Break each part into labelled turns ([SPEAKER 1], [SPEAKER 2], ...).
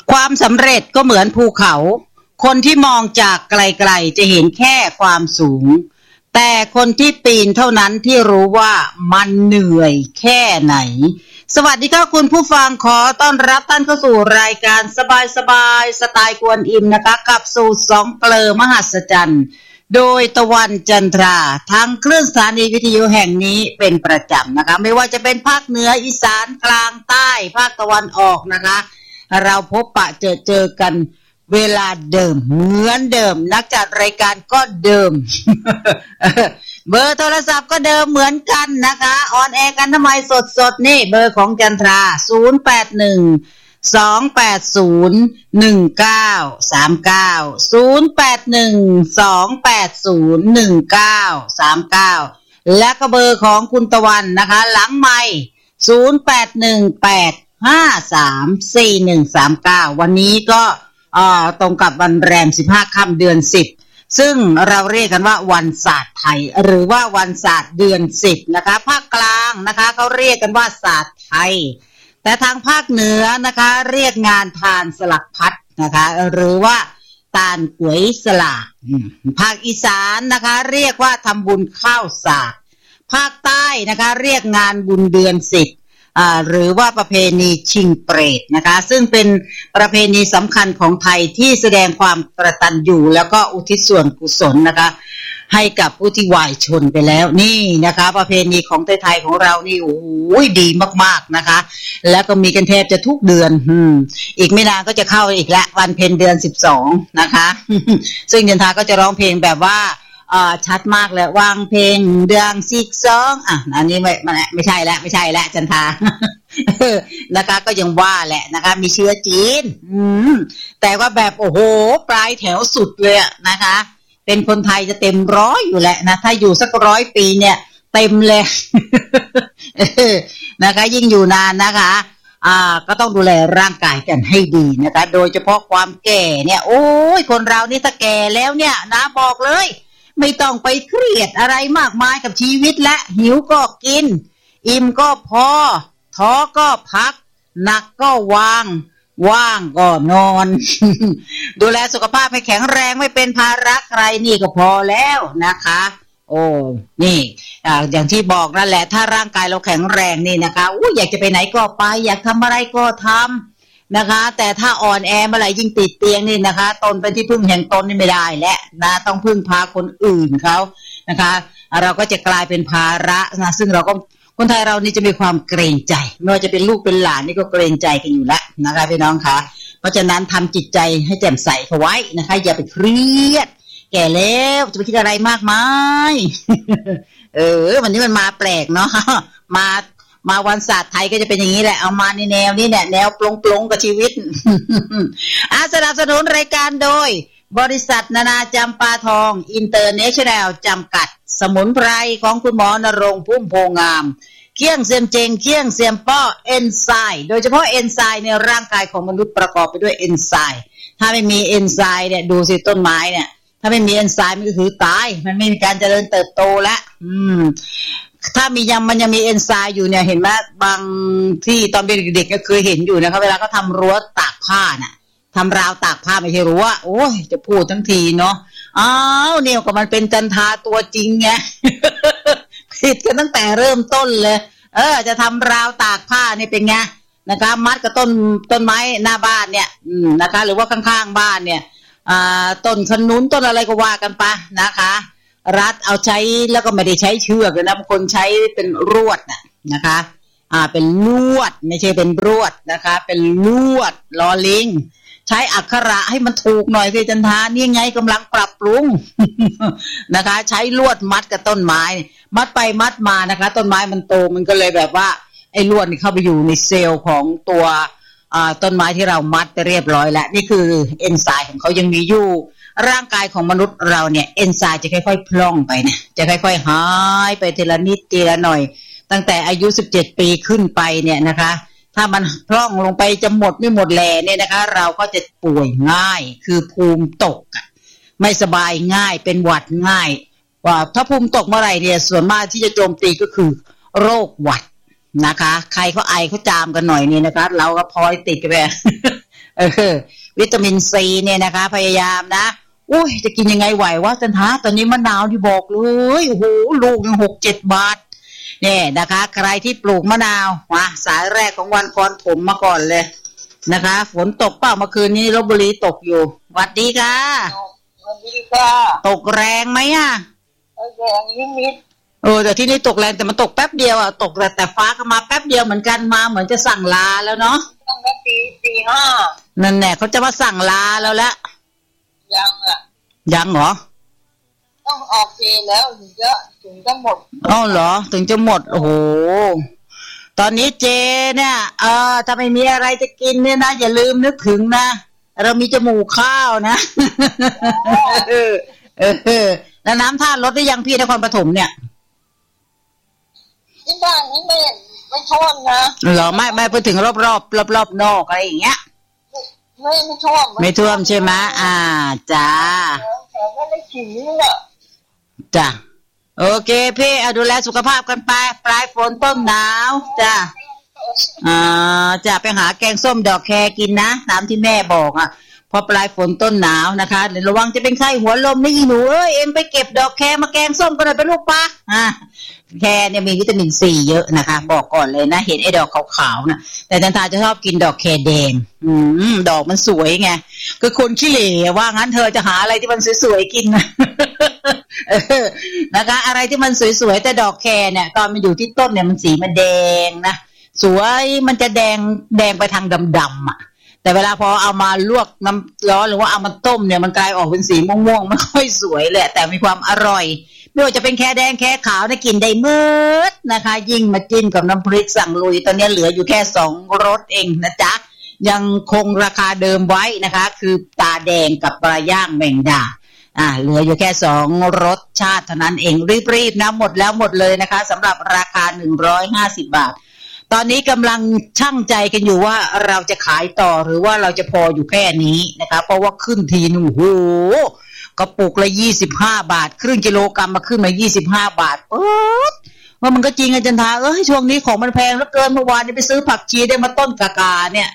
[SPEAKER 1] ความสำเร็จก็เหมือนภูเขาคนที่มองจากไกลๆจะเห็นแค่ความสูงแต่คนที่ปีนเท่านั้นที่รู้ว่ามันเหนื่อยแค่ไหนสวัสดีครับคุณผู้ฟังขอต้อนรับท่านเข้าสู่รายการสบายๆสไตล์กวนอิมนะคะกับสูตรสองเกลอมหัศจรรย์โดยตะวันจันทราทางคลื่นสถานีวิทยุแห่งนี้เป็นประจำนะคะไม่ว่าจะเป็นภาคเหนืออีสานกลางใต้ภาคตะวันออกนะคะเราพบปะเจอกันเวลาเดิมเหมือนเดิมนักจัดรายการก็เดิม เบอร์โทรศัพท์ก็เดิมเหมือนกันนะคะออนแอร์กันทำไมสดนี่เบอร์ของจันทรา0812801939 และก็เบอร์ของคุณตะวันนะคะหลังไมค์0818534139วันนี้ก็ตรงกับวันแรม15ค่ำเดือน10ซึ่งเราเรียกกันว่าวันศาสตร์ไทยหรือว่าวันศาสตร์เดือน10นะคะภาคกลางนะคะเขาเรียกกันว่าศาสตร์ไทยแต่ทางภาคเหนือนะคะเรียกงานทานสลักพัดนะคะหรือว่าตาลก๋วยสลากภาคอีสานนะคะเรียกว่าทำบุญข้าวสากภาคใต้นะคะเรียกงานบุญเดือน10หรือว่าประเพณีชิงเปรตนะคะซึ่งเป็นประเพณีสำคัญของไทยที่แสดงความกตัญญูแล้วก็อุทิศส่วนกุศลนะคะให้กับผู้ที่วายชนไปแล้วนี่นะคะประเพณีของไทยของเรานี่โอ้ยดีมากๆนะคะแล้วก็มีกันแทบจะทุกเดือนอีกไม่นานก็จะเข้าอีกแล้ววันเพ็ญเดือน12นะคะ ซึ่งจันทาก็จะร้องเพลงแบบว่าชัดมากเลยวางเพลงเดือน12อันนี้ไม่ใช่แล้วจันทา นะคะก็ยังว่าแหละนะคะมีเชื้อจีนแต่ว่าแบบโอ้โหปลายแถวสุดเลยนะคะเป็นคนไทยจะเต็มร้อยอยู่แหละนะถ้าอยู่สัก100 ปีเนี่ยเต็มเลย นะคะยิ่งอยู่นานนะคะก็ต้องดูแลร่างกายกันให้ดีนะคะโดยเฉพาะความแก่เนี่ยโอ้ยคนเรานี่ถ้าแก่แล้วเนี่ยนะบอกเลยไม่ต้องไปเครียดอะไรมากมายกับชีวิตและหิวก็กินอิ่มก็พอท้อก็พักหนักก็วางว่างก็นอน ดูแลสุขภาพให้แข็งแรงไม่เป็นภาระใครนี่ก็พอแล้วนะคะโอ้นี่อย่างที่บอกนั่นแหละถ้าร่างกายเราแข็งแรงนี่นะคะอยากจะไปไหนก็ไปอยากทำอะไรก็ทำนะคะแต่ถ้าอ่อนแอเมื่อไหร่ยิ่งติดเตียงนี่นะคะตนเป็นที่พึ่งแห่งตนนี่ไม่ได้และนะต้องพึ่งพาคนอื่นเขานะคะเราก็จะกลายเป็นภาระนะซึ่งเราก็คนไทยเรานี่จะมีความเกรงใจไม่ว่าจะเป็นลูกเป็นหลานนี่ก็เกรงใจกันอยู่แล้วนะคะพี่น้องคะเพราะฉะนั้นทำจิตใจให้แจ่มใสเขาไว้นะคะอย่าไปเครียดแก่แล้วจะไปคิดอะไรมากมาย วันนี้มันมาแปลกเนาะ มาวันศาสตร์ไทยก็จะเป็นอย่างนี้แหละเอามาในแนวนี้แนวปลงกับชีวิต สนับสนุนรายการโดยบริษัทนานาจำปาทองอินเตอร์เนชั่นแนลจำกัดสมุนไพรของคุณหมอนรงค์พุ่มโพงามเคี่ยงเซียมเจงเคี่ยงเซียมป้อเอนไซม์โดยเฉพาะเอนไซม์ในร่างกายของมนุษย์ประกอบไปด้วยเอนไซม์ถ้าไม่มีเอนไซม์เนี่ยดูสิต้นไม้เนี่ยถ้าไม่มีเอนไซม์มันก็คือตายมันไม่มีการเจริญเติบโตแล้วถ้ามันยังมีเอนไซม์อยู่เนี่ยเห็นไหมบางที่ตอนเป็นเด็กๆก็เคยเห็นอยู่นะครับเวลาเขาทำรั้วตากผ้าน่ะทำราวตากผ้าไม่ใช่รั้วโอ้ยจะพูดทั้งทีเนาะเนี่ยก็มันเป็นจันทาตัวจริงไง ผิดกันตั้งแต่เริ่มต้นเลยจะทำราวตากผ้านี่เป็นไงนะคะมัดกับต้นไม้หน้าบ้านเนี่ยนะคะหรือว่าข้างๆบ้านเนี่ยต้นขนุนต้นอะไรก็ว่ากันไปนะคะรัดเอาใช้แล้วก็ไม่ได้ใช้เชือกเลยนะบางคนใช้เป็นรวดนะคะเป็นลวดไม่ใช่เป็นรวดนะคะเป็นลวดลอลิงใช้อักขระให้มันถูกหน่อยสิจันทานี่ไงกำลังปรับปรุง นะคะใช้ลวดมัดกับต้นไม้มัดไปมัดมานะคะต้นไม้มันโตมันก็เลยแบบว่าไอ้ลวดนี่เข้าไปอยู่ในเซลล์ของตัวต้นไม้ที่เรามัดไปเรียบร้อยแล้วนี่คือเอนไซม์ของเขายังมีอยู่ร่างกายของมนุษย์เราเนี่ยเอนไซม์จะค่อยๆพล่องไปนะจะค่อยๆหายไปทีละนิดทีละหน่อยตั้งแต่อายุ17 ปีขึ้นไปเนี่ยนะคะถ้ามันพร่องลงไปจะหมดไม่หมดแลเนี่ยนะคะเราก็จะป่วยง่ายคือภูมิตกไม่สบายง่ายเป็นหวัดง่ายว่าถ้าภูมิตกเมื่อไหร่เนี่ยส่วนมากที่จะโจมตีก็คือโรคหวัดนะคะใครเขาไอเขาจามกันหน่อยนี่นะคะเราก็พลอยติดกันไปเออวิตามินซีเนี่ยนะคะพยายามนะอุ้ยจะกินยังไงไหววะจันทาตอนนี้มะนาวที่บอกเลยโอ้โหลูกยัง6-7 บาทเนี่ยนะคะใครที่ปลูกมะนาวมาสายแรกของวันก่อนผมมาก่อนเลยนะคะฝนตกเปล่าเมื่อคืนนี้ลพบุรีตกอยู่สวัสดีค่ะ
[SPEAKER 2] สวัสดีค่ะ
[SPEAKER 1] ตกแรงไหมอ่ะ
[SPEAKER 2] แรงนิด
[SPEAKER 1] แต่ที่นี่ตกแรงแต่มันตกแป๊บเดียวอ่ะตกแต่ฟ้าก็มาแป๊บเดียวเหมือนกันมาเหมือนจะสั่งลาแล้วเนาะ
[SPEAKER 2] ตั้งแต่ตี 5
[SPEAKER 1] นั่นแหละเขาจะมาสั่งลาแล้วละยังเหรอ
[SPEAKER 2] ต้องออกเจแล้วถึงจะหมด
[SPEAKER 1] เหรอถึงจะหมดโอ้โหตอนนี้เจเนี่ยถ้าไม่มีอะไรจะกินเนี่ยนะอย่าลืมนึกถึงนะเรามีจมูกข้าวนะแล้วน้ำท่าลดได้ยังพี่นครปฐมเนี่ย
[SPEAKER 2] ที่บ้านนี้ไม่ท่วมนะ
[SPEAKER 1] เหรอไม่ไปถึงรอบนอกอะไรอย่างเงี้ย
[SPEAKER 2] ไม่ท่
[SPEAKER 1] วมใช่ไหมจ้า
[SPEAKER 2] แต่ก็ได้ขิงอ่ะ
[SPEAKER 1] จ้าโอเคพี่ดูแลสุขภาพกันไปปลายฝนต้นหนาวจ้าจะไปหาแกงส้มดอกแคกินนะตามที่แม่บอกอ่ะพอปลายฝนต้นหนาวนะคะระวังจะเป็นไข้หัวลมนะอีหนูเอ็งไปเก็บดอกแคมาแกงส้มกันหน่อยเป็นลูกปลาแคเนี่ยมีวิตามินซีเยอะนะคะบอกก่อนเลยนะเห็นไอ้ดอกขาวๆนะแต่จันทาจะชอบกินดอกแคแดงดอกมันสวยไงคือคนขี้เหร่ว่างั้นเธอจะหาอะไรที่มันสวยๆกินนะนะคะอะไรที่มันสวยๆแต่ดอกแคเนี่ยตอนมันอยู่ที่ต้นเนี่ยมันสีมันแดงนะสวยมันจะแดงไปทางดำๆอ่ะแต่เวลาพอเอามาลวกน้ำร้อนหรือว่าเอามาต้มเนี่ยมันกลายออกเป็นสีม่วงๆไม่ค่อยสวยแหละแต่มีความอร่อยไม่ว่าจะเป็นแคแดงแคขาวนะกินได้หมดนะคะยิ่งมาจิ้มกับน้ำพริกสั่งลุยตอนนี้เหลืออยู่แค่2 รสเองนะจ๊ะยังคงราคาเดิมไว้นะคะคือตาแดงกับปลาย่างแมงดาเหลืออยู่แค่2 รสชาติเท่านั้นเองรีบๆนะหมดแล้วหมดเลยนะคะสำหรับราคา150 บาทตอนนี้กำลังชั่งใจกันอยู่ว่าเราจะขายต่อหรือว่าเราจะพออยู่แค่นี้นะคะเพราะว่าขึ้นทีนึงโอ้โหกระปุกละ25 บาทครึ่งกิโลกรัมมาขึ้นมา25 บาทว่ามันก็จริงอาจารย์ทาช่วงนี้ของมันแพงเหลือเกินเมื่อวานนี้ไปซื้อผักชีได้มาต้นกากาเนี่ย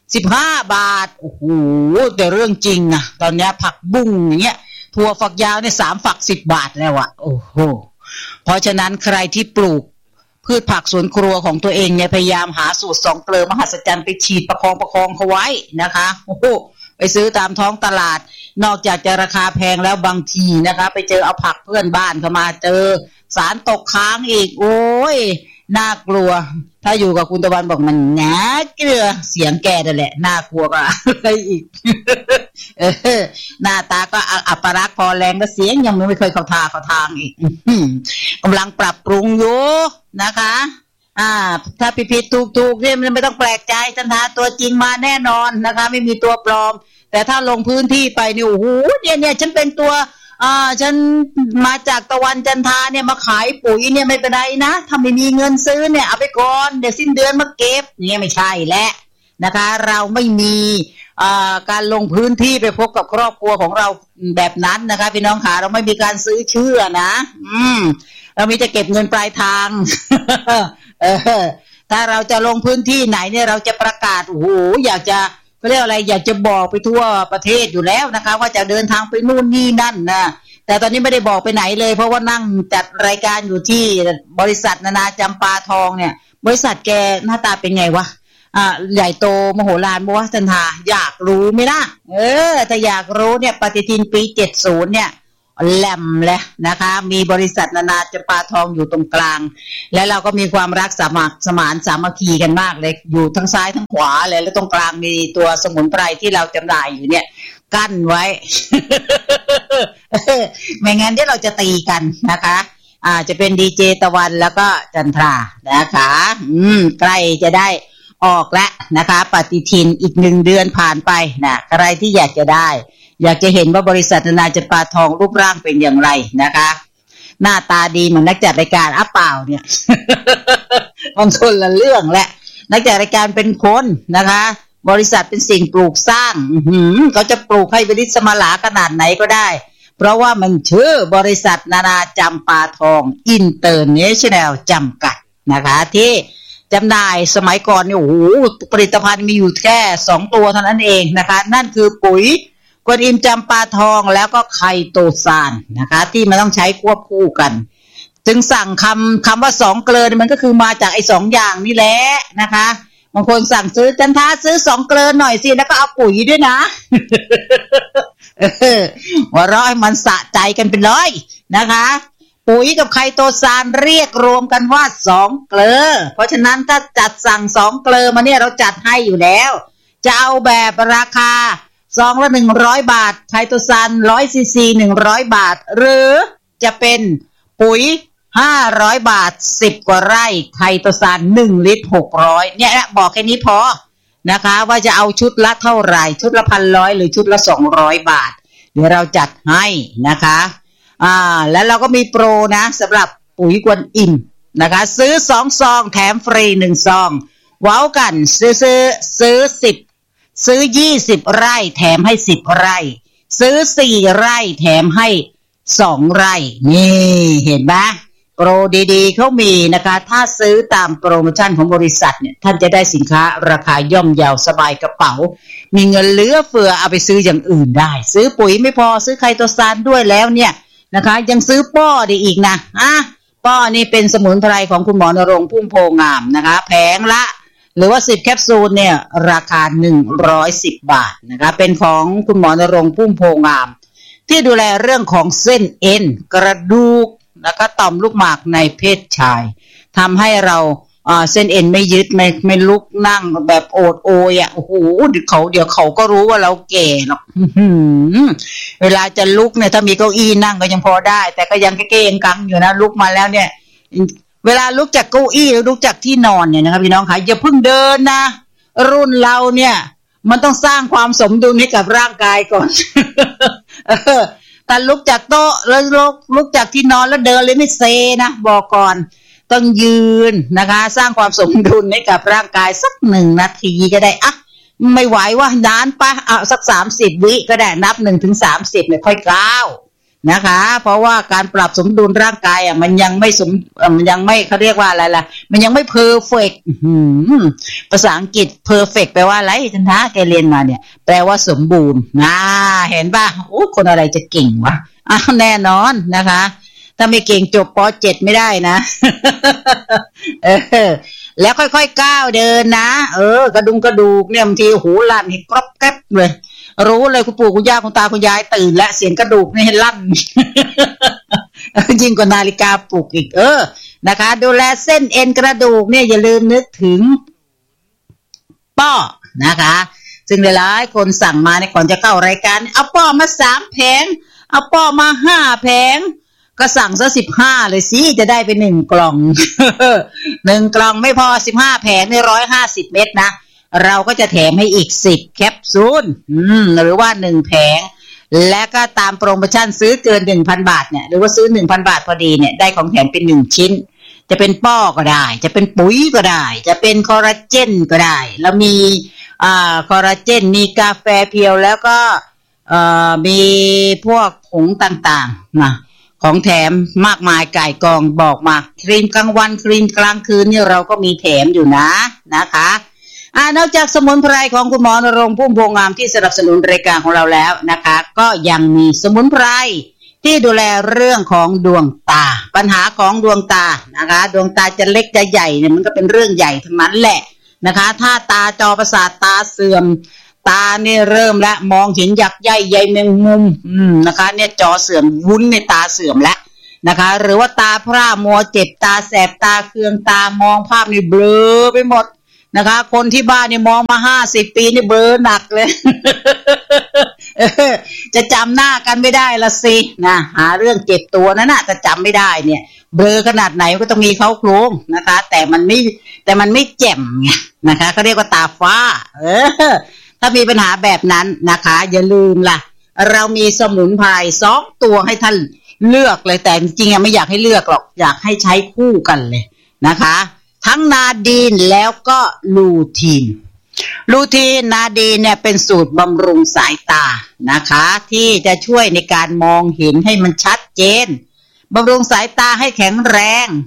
[SPEAKER 1] 15 บาทโอ้โหแต่เรื่องจริงอะตอนนี้ผักบุ้งอย่างเงี้ยถั่วฝักยาวเนี่ย3 ฝัก10 บาทแล้วอะโอ้โหเพราะฉะนั้นใครที่ปลูกพืชผักสวนครัวของตัวเองเนี่ยพยายามหาสูตร2 เกลือมหัศจรรย์ไปฉีดประคองเขาไว้นะคะโอ้โหไปซื้อตามท้องตลาดนอกจากจะราคาแพงแล้วบางทีนะคะไปเจอเอาผักเพื่อนบ้านเข้ามาเจอสารตกค้างอีกโอ้ยน่ากลัวถ้าอยู่กับคุณตะวันบอกมันน่าเกลือเสียงแกนั่นแหละน่ากลัวกว่าอะไรอีกหน้าตาก็อัปลักษณ์พอแรงก็เสียงยังไม่เคยเข้าทางอีกกำลังปรับปรุงอยู่นะคะถ้าผิดถูกเนี่ยมันไม่ต้องแปลกใจจันทาตัวจริงมาแน่นอนนะคะไม่มีตัวปลอมแต่ถ้าลงพื้นที่ไปนี่โอ้โหเนี่ยฉันเป็นตัวฉันมาจากตะวันจันทาเนี่ยมาขายปุ๋ยเนี่ยไม่เป็นไรนะถ้าไม่มีเงินซื้อเนี่ยเอาไปก่อนเดี๋ยวสิ้นเดือนมาเก็บเนี่ยไม่ใช่แหละนะคะเราไม่มีการลงพื้นที่ไปพบกับครอบครัวของเราแบบนั้นนะคะพี่น้องขาเราไม่มีการซื้อเชื่อนะเรามีจะเก็บเงินปลายทาง ถ้าเราจะลงพื้นที่ไหนเนี่ยเราจะประกาศโอ้โหอยากจะเขาเรียกอะไรอยากจะบอกไปทั่วประเทศอยู่แล้วนะคะว่าจะเดินทางไปนู่นนี่นั่นนะแต่ตอนนี้ไม่ได้บอกไปไหนเลยเพราะว่านั่งจัดรายการอยู่ที่บริษัทนานาจำปาทองเนี่ยบริษัทแกหน้าตาเป็นไงวะใหญ่โตมโหฬารบัวจันทาอยากรู้ไหมล่ะถ้าอยากรู้เนี่ยปฏิทินปี70เนี่ยแหลมเลยนะคะมีบริษัทนานาจำปาทองอยู่ตรงกลางและเราก็มีความรักสมานสามัคคีกันมากเลยอยู่ทั้งซ้ายทั้งขวาเลยแล้วตรงกลางมีตัวสมุนไพรที่เราจำหน่ายอยู่เนี่ยกั้นไว้ ไม่งั้นเดี๋ยวเราจะตีกันนะคะจะเป็นดีเจตะวันแล้วก็จันทรานะคะใกล้จะได้ออกแล้วนะคะปฏิทินอีก1 เดือนผ่านไปนะใครที่อยากจะได้อยากจะเห็นว่าบริษัทนานาจำปาทองรูปร่างเป็นอย่างไรนะคะหน้าตาดีเหมือนนักจัดรายการเปล่าเนี่ยมันคนละเรื่องแหละนักจัดรายการเป็นคนนะคะบริษัทเป็นสิ่งปลูกสร้างเขาจะปลูกให้วิริศมาลาขนาดไหนก็ได้เพราะว่ามันชื่อบริษัทนานาจำปาทองอินเตอร์เนชั่นแนลจำกัดนะคะที่จำหน่ายสมัยก่อนเนี่ยโอ้โหผลิตภัณฑ์มีอยู่แค่2ตัวเท่านั้นเองนะคะนั่นคือปุ๋ยกวนอิมจำปาทองแล้วก็ไคโตซานนะคะที่มันต้องใช้ควบคู่กันจึงสั่งคำว่า2เกลอมันก็คือมาจากไอ้2อย่างนี่แหละนะคะบางคนสั่งซื้อจันทาซื้อ2เกลอหน่อยสิแล้วก็เอาปุ๋ยด้วยนะหัวเราะให้มันสะใจกันไปเลยนะคะปุ๋ยกับไคโตซานเรียกรวมกันว่า2เกลอเพราะฉะนั้นถ้าจัดสั่ง2เกลอมาเนี่ยเราจัดให้อยู่แล้วจะเอาแบบราคาซองละ100 บาทไคโตซาน100 ซีซี100 บาทหรือจะเป็นปุ๋ย500 บาท10กว่าไร่ไคโตซาน1ลิตร600เนี่ยบอกแค่นี้พอนะคะว่าจะเอาชุดละเท่าไหร่ชุดละ1,100หรือชุดละ200 บาทเดี๋ยวเราจัดให้นะคะแล้วเราก็มีโปรนะสำหรับปุ๋ยกวนอิมนะคะซื้อ2ซองแถมฟรี1ซองว้าวกันซื้อ10ซื้อ20ไร่แถมให้10ไร่ซื้อ4ไร่แถมให้2ไร่นี่เห็นไหมโปรดีๆเขามีนะคะถ้าซื้อตามโปรโมชั่นของบริษัทเนี่ยท่านจะได้สินค้าราคาย่อมเยาสบายกระเป๋ามีเงินเหลือเฟือเอาไปซื้ออย่างอื่นได้ซื้อปุ๋ยไม่พอซื้อไคโตซานด้วยแล้วเนี่ยนะคะยังซื้อป้อได้อีกนะป้อนี่เป็นสมุนไพรของคุณหมอนรงค์พุ่มโพงามนะคะแผงละหรือว่า10แคปซูลเนี่ยราคา110 บาทนะคะเป็นของคุณหมอนรงค์พุ่มโพงามที่ดูแลเรื่องของเส้นเอ็นกระดูกแล้วก็ต่อมลูกหมากในเพศชายทำให้เราเส้นเอ็นไม่ยึดไม่ลุกนั่งแบบโอดโอยโอ้โหเดี๋ยวเขาก็รู้ว่าเราแก่หรอกเวลาจะลุกเนี่ยถ้ามีเก้าอี้นั่งก็ยังพอได้แต่ก็ยังเก้งกังอยู่นะลุกมาแล้วเนี่ยเวลาลุกจากเก้าอี้หรือลุกจากที่นอนเนี่ยนะครับพี่น้องคะอย่าเพิ่งเดินนะรุ่นเราเนี่ยมันต้องสร้างความสมดุลให้กับร่างกายก่อนแต่ลุกจากโต๊ะแล้วลุกจากที่นอนแล้วเดินเลยไม่เซนะบอกก่อนต้องยืนนะคะสร้างความสมดุลให้กับร่างกายสัก1 นาทีก็ได้ไม่ไหวว่านานไปสัก30 วิก็ได้นับ1 ถึง 30เนี่ยค่อยก้าวนะคะเพราะว่าการปรับสมดุลร่างกายมันยังไม่เขาเรียกว่าอะไรล่ะมันยังไม่เพอร์เฟกต์ภาษาอังกฤษเพอร์เฟกต์แปลว่าอะไรจันทาแกเรียนมาเนี่ยแปลว่าสมบูรณ์เห็นป่ะโอ้คนอะไรจะเก่งวะแน่นอนนะคะถ้าไม่เก่งจบป.7 ไม่ได้นะแล้วค่อยๆก้าวเดินนะกระดูกเนี่ยบางทีหูลั่นให้กรอบแก๊บเลยรู้เลยคุณปู่คุณย่าคุณตาคุณยายตื่นและเสียงกระดูกนี่ให้ลั่นยิ่งกว่านาฬิกาปลุกอีกนะคะดูแลเส้นเอ็นกระดูกเนี่ยอย่าลืมนึกถึงป้อนะคะซึ่งหลายๆคนสั่งมาในก่อนจะเข้ารายการเอาป้อมา3 แผงเอาป้อมา5 แผงก็สั่งซะ15เลยสิจะได้ไป1 กล่อง 1 กล่องไม่พอ15 แผงใน150 เม็ดนะเราก็จะแถมให้อีก10 แคปซูลหรือว่า1 แผงและก็ตามโปรโมชั่นซื้อเกิน 1,000 บาทเนี่ยหรือว่าซื้อ 1,000 บาทพอดีเนี่ยได้ของแถมเป็น1 ชิ้นจะเป็นป้อก็ได้จะเป็นปุ๋ยก็ได้จะเป็นคอลลาเจนก็ได้แล้วมีคอลลาเจนมีกาแฟเพียวแล้วก็มีพวกผงต่างๆนะของแถมมากมายก่ายกองบอกมาครีมกลางวันครีมกลางคืนเนี่ยเราก็มีแถมอยู่นะคะนอกจากสมุนไพรของคุณหมอนรงค์พุ่มโพงามที่สนับสนุนรายการของเราแล้วนะคะก็ยังมีสมุนไพรที่ดูแลเรื่องของดวงตาปัญหาของดวงตานะคะดวงตาจะเล็กจะใหญ่เนี่ยมันก็เป็นเรื่องใหญ่ทั้งนั้นแหละนะคะถ้าตาจอประสาทตาเสื่อมตาเนี่ยเริ่มแล้วมองเห็นหยักใยใยแมงมุมนะคะเนี่ยจอเสื่อมวุ้นในตาเสื่อมแล้วนะคะหรือว่าตาพร่ามัวเจ็บตาแสบตาเคืองตามองภาพนี่เบลอไปหมดนะคะคนที่บ้านเนี่ยมองมา50 ปีนี่เบลอหนักเลย จะจำหน้ากันไม่ได้ละสินะหาเรื่องเจ็บตัวนั่นน่ะจะจำไม่ได้เนี่ยเบลอขนาดไหนก็ต้องมีเขาโครงนะคะแต่มันไม่แจ่มไงนะคะเขาเรียกว่าตาฟ้าถ้ามีปัญหาแบบนั้นนะคะอย่าลืมล่ะเรามีสมุนไพร2 ตัวให้ท่านเลือกเลยแต่จริงๆไม่อยากให้เลือกหรอกอยากให้ใช้คู่กันเลยนะคะทั้งนาดีนแล้วก็ลูทีนนาดีนเนี่ยเป็นสูตรบำรุงสายตานะคะที่จะช่วยในการมองเห็นให้มันชัดเจนบำรุงสายตาให้แข็งแรง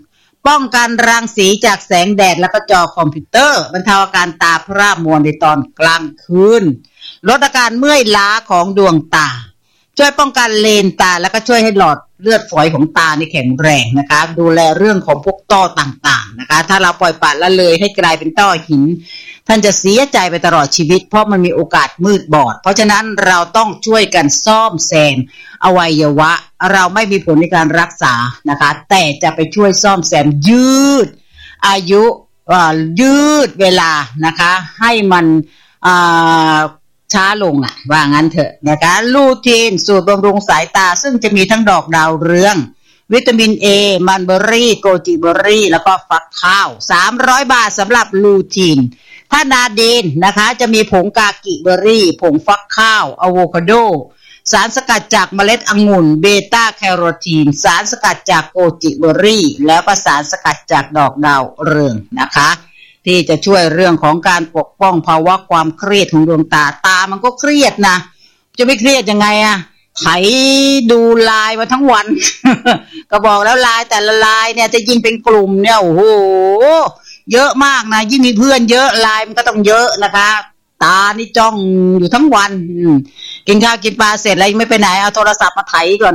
[SPEAKER 1] ป้องกันรังสีจากแสงแดดและก็จอคอมพิวเตอร์บรรเทาอาการตาพร่ามัวในตอนกลางคืนลดอาการเมื่อยล้าของดวงตาช่วยป้องกันเลนตาแล้วก็ช่วยให้หลอดเลือดฝอยของตานี่แข็งแรงนะคะดูแลเรื่องของพวกต้อต่างๆนะคะถ้าเราปล่อยปละละเลยให้กลายเป็นต้อหินท่านจะเสียใจไปตลอดชีวิตเพราะมันมีโอกาสมืดบอดเพราะฉะนั้นเราต้องช่วยกันซ่อมแซมอวัยวะเราไม่มีผลในการรักษานะคะแต่จะไปช่วยซ่อมแซมยืดอายุยืดเวลานะคะให้มันช้าลงว่างั้นเถอะนะคะลูทีนสูตรบำรุงสายตาซึ่งจะมีทั้งดอกดาวเรืองวิตามิน A มันเบอร์รี่โกจิเบอร์รี่แล้วก็ฟักข้าว300 บาทสำหรับลูทีนถ้านาดีนนะคะจะมีผงกากิเบอร์รี่ผงฟักข้าวอะโวคาโดสารสกัดจากเมล็ดองุ่นเบต้าแคโรทีนสารสกัดจากโกจิเบอร์รี่แล้วก็สารสกัดจากดอกดาวเรืองนะคะที่จะช่วยเรื่องของการปกป้องภาวะความเครียดของดวงตามันก็เครียดนะจะไม่เครียดยังไงไถดูไลน์มาทั้งวัน ก็บอกแล้วไลน์แต่ละไลน์เนี่ยจะยิ่งเป็นกลุ่มเนี่ยโอ้โหเยอะมากนะยิ่งมีเพื่อนเยอะไลน์มันก็ต้องเยอะนะคะตานี่จ้องอยู่ทั้งวันกินข้าวกินปลาเสร็จแล้วยังไม่ไปไหนเอาโทรศัพท์มาไถก่อน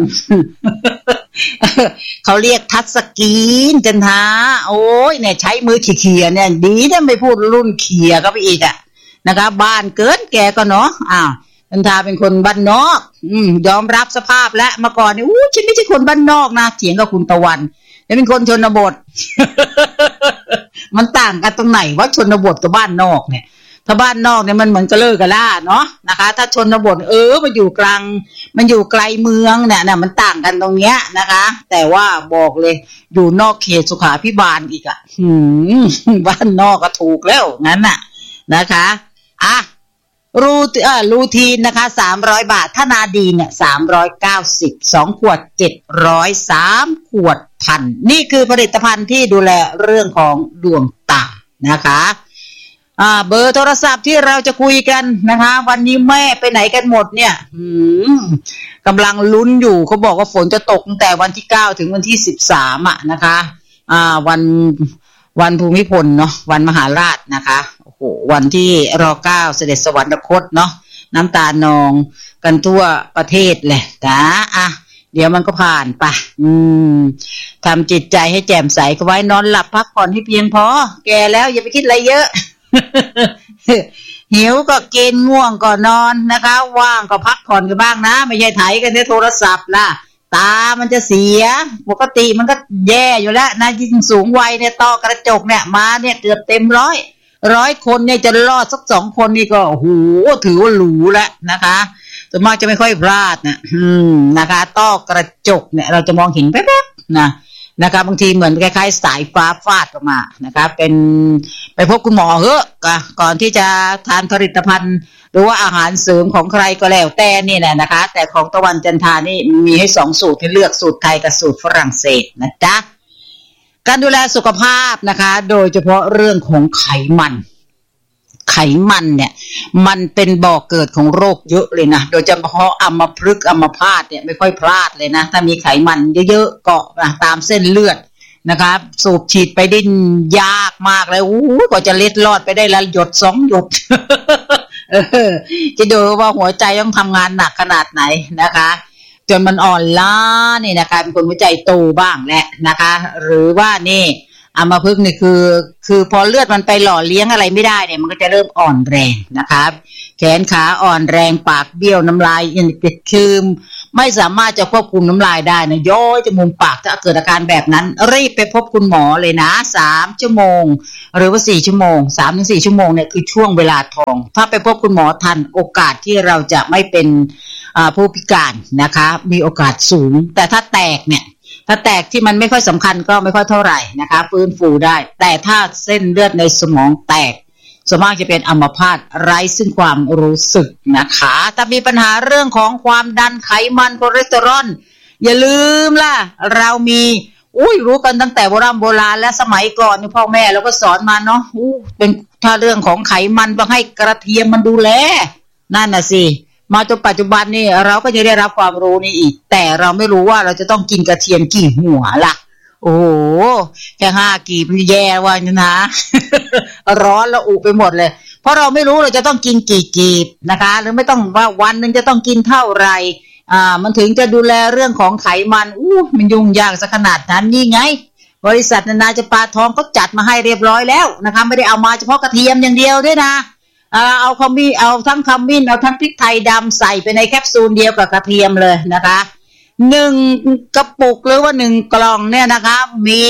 [SPEAKER 1] เขาเรียกทัชสกรีนจันทาโอ้ยเนี่ยใช้มือเขี่ยเนี่ยดีนะไม่พูดรุ่นเขี่ยก็ไปอีกนะคะบ้านเกินแกก็เนาะจันทาเป็นคนบ้านนอกยอมรับสภาพและเมื่อก่อนนี่ฉันไม่ใช่คนบ้านนอกนะเถียงกับคุณตะวันฉันเป็นคนชนบท มันต่างกันตรงไหนว่าชนบทกับบ้านนอกเนี่ยถ้าบ้านนอกเนี่ยมันเหมือนกระเลิกกระล่าเนาะนะคะถ้าชนบทมันอยู่กลางมันอยู่ไกลเมืองเนี่ยมันต่างกันตรงเนี้ยนะคะแต่ว่าบอกเลยอยู่นอกเขตสุขาภิบาลอีกบ้านนอกก็ถูกแล้วงั้นนะคะรูทีนนะคะ300 บาทถ้านาดีเนี่ย390 2 ขวด700 3 ขวดพันนี่คือผลิตภัณฑ์ที่ดูแลเรื่องของดวงตานะคะเบอร์โทรศัพท์ที่เราจะคุยกันนะคะวันนี้แม่ไปไหนกันหมดเนี่ยกำลังลุ้นอยู่เขาบอกว่าฝนจะตกตั้งแต่วันที่9ถึงวันที่13นะคะวันภูมิพลเนาะวันมหาราชนะคะโอ้โหวันที่ร9เสด็จสวรรคตเนาะน้ำตานองกันทั่วประเทศเลยนะเดี๋ยวมันก็ผ่านไปทำจิตใจให้แจ่มใสก็ไว้นอนหลับพักผ่อนให้เพียงพอแก่แล้วอย่าไปคิดอะไรเยอะ หิวก็กินง่วงก็นอนนะคะว่างก็พักผ่อนกันบ้างนะไม่ใช่ไถกันในโทรศัพท์ล่ะตามันจะเสียปกติมันก็แย่อยู่แล้วนะยิ่งสูงวัยเนี่ยต้อกระจกเนี่ยมาเนี่ยเกือบเต็ม100 คนเนี่ยจะรอดสัก2 คนนี่ก็โอ้โหถือว่าหรูแล้วนะคะส่วนมากจะไม่ค่อยพลาดนะคะต้อกระจกเนี่ยเราจะมองเห็นแป๊บๆนะคะบางทีเหมือนคล้ายๆสายฟ้าฟาดออกมานะคะเป็นไปพบคุณหมอก่อนที่จะทานผลิตภัณฑ์หรือว่าอาหารเสริมของใครก็แล้วแต่นี่แหละนะคะแต่ของตะวันจันทานี่มีให้2 สูตรให้เลือกสูตรไทยกับสูตรฝรั่งเศสนะจ๊ะการดูแลสุขภาพนะคะโดยเฉพาะเรื่องของไขมันเนี่ยมันเป็นบ่อเกิดของโรคเยอะเลยนะโดยเฉพาะอัมพฤกษ์อัมพาตเนี่ยไม่ค่อยพลาดเลยนะถ้ามีไขมันเยอะๆเกาะตามเส้นเลือดนะคะสูบฉีดไปได้ยากมากเลยกว่าจะเล็ดลอดไปได้ละหยด2 หยด จะดูว่าหัวใจต้องทำงานหนักขนาดไหนนะคะจนมันอ่อนล้านี่นะคะเป็นคนหัวใจโตบ้างแหละนะคะหรือว่านี่อัมพฤกษ์นี่คือพอเลือดมันไปหล่อเลี้ยงอะไรไม่ได้เนี่ยมันก็จะเริ่มอ่อนแรงนะคะแขนขาอ่อนแรงปากเบี้ยวน้ำลายคือไม่สามารถจะควบคุมน้ำลายได้นะย้อยจมูกปากถ้าเกิดอาการแบบนั้นรีบไปพบคุณหมอเลยนะ3 ชั่วโมงหรือว่า4 ชั่วโมง3-4 ชั่วโมงเนี่ยคือช่วงเวลาทองถ้าไปพบคุณหมอทันโอกาสที่เราจะไม่เป็นผู้พิการนะคะมีโอกาสสูงแต่ถ้าแตกที่มันไม่ค่อยสำคัญก็ไม่ค่อยเท่าไหร่นะคะฟื้นฟูได้แต่ถ้าเส้นเลือดในสมองแตกส่วนมากจะเป็นอัมพาตไร้ซึ่งความรู้สึกนะคะถ้ามีปัญหาเรื่องของความดันไขมันคอเลสเตอรอลอย่าลืมล่ะเรามีรู้กันตั้งแต่โบราณและสมัยก่อนนี่พ่อแม่เราก็สอนมาเนาะเป็นถ้าเรื่องของไขมันต้องให้กระเทียมมันดูแลนั่นน่ะสิมาจนปัจจุบันนี่เราก็จะได้รับความรู้นี้อีกแต่เราไม่รู้ว่าเราจะต้องกินกระเทียมกี่หัวล่ะโอ้โหแค่5 กีบมันแย่ว่านะ ร้อนละอุไปหมดเลยเพราะเราไม่รู้เราจะต้องกินกี่กีบนะคะหรือไม่ต้องว่าวันนึงจะต้องกินเท่าไหร่มันถึงจะดูแลเรื่องของไขมันมันยุ่งยากซะขนาดนั้นนี่ไงบริษัทนานาจะปลาทองก็จัดมาให้เรียบร้อยแล้วนะคะไม่ได้เอามาเฉพาะกระเทียมอย่างเดียวด้วยนะเอาขมิ้นเอาทั้งขมิ้นเอาทั้งพริกไทยดำใส่ไปในแคปซูลเดียวกับกระเทียมเลยนะคะ1 กระปุกหรือว่า1 กล่องเนี่ยนะคะมี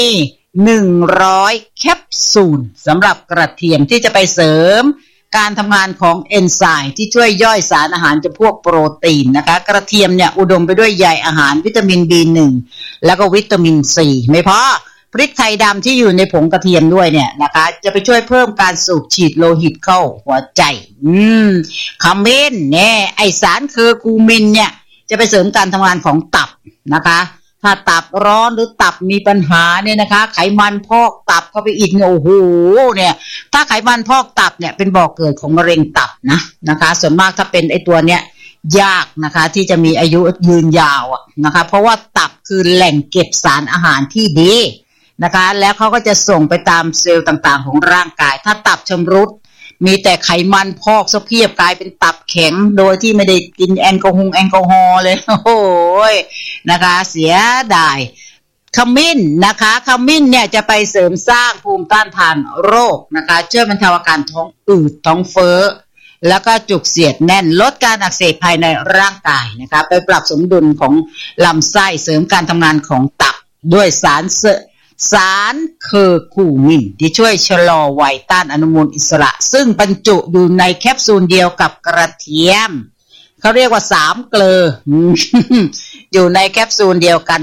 [SPEAKER 1] 100 แคปซูลสำหรับกระเทียมที่จะไปเสริมการทำงานของเอนไซม์ที่ช่วยย่อยสารอาหารจำพวกโปรตีนนะคะกระเทียมเนี่ยอุดมไปด้วยใยอาหารวิตามิน B1 แล้วก็วิตามิน C ไม่พอพริกไทยดำที่อยู่ในผงกระเทียมด้วยเนี่ยนะคะจะไปช่วยเพิ่มการสูบฉีดโลหิตเข้าหัวใจขมิ้นเนี่ยไอสารเคอร์คูมินเนี่ยจะไปเสริมการทำงานของตับนะคะถ้าตับร้อนหรือตับมีปัญหาเนี่ยนะคะไขมันพอกตับเข้าไปอีกเนี่ยโอ้โหเนี่ยถ้าไขมันพอกตับเนี่ยเป็นบ่อกเกิดของมะเร็งตับนะคะส่วนมากถ้าเป็นไอตัวเนี้ยยากนะคะที่จะมีอายุยืนยาวนะคะเพราะว่าตับคือแหล่งเก็บสารอาหารที่ดีนะคะแล้วเขาก็จะส่งไปตามเซลล์ต่างๆของร่างกายถ้าตับชำรุดมีแต่ไขมันพอกซะเพียบกลายเป็นตับแข็งโดยที่ไม่ได้กินแอลกอฮอล์เลยโอ้โหนะคะเสียดายขมิ้นนะคะขมิ้นเนี่ยจะไปเสริมสร้างภูมิต้านทานโรคนะคะช่วยบรรเทาอาการท้องอืดท้องเฟ้อแล้วก็จุกเสียดแน่นลดการอักเสบภายในร่างกายนะคะไปปรับสมดุลของลำไส้เสริมการทำงานของตับด้วยสารเคอร์คูมินที่ช่วยชะลอวัยต้านอนุมูลอิสระซึ่งบรรจุอยู่ในแคปซูลเดียวกับกระเทียมเขาเรียกว่า3 เกลอ อยู่ในแคปซูลเดียวกัน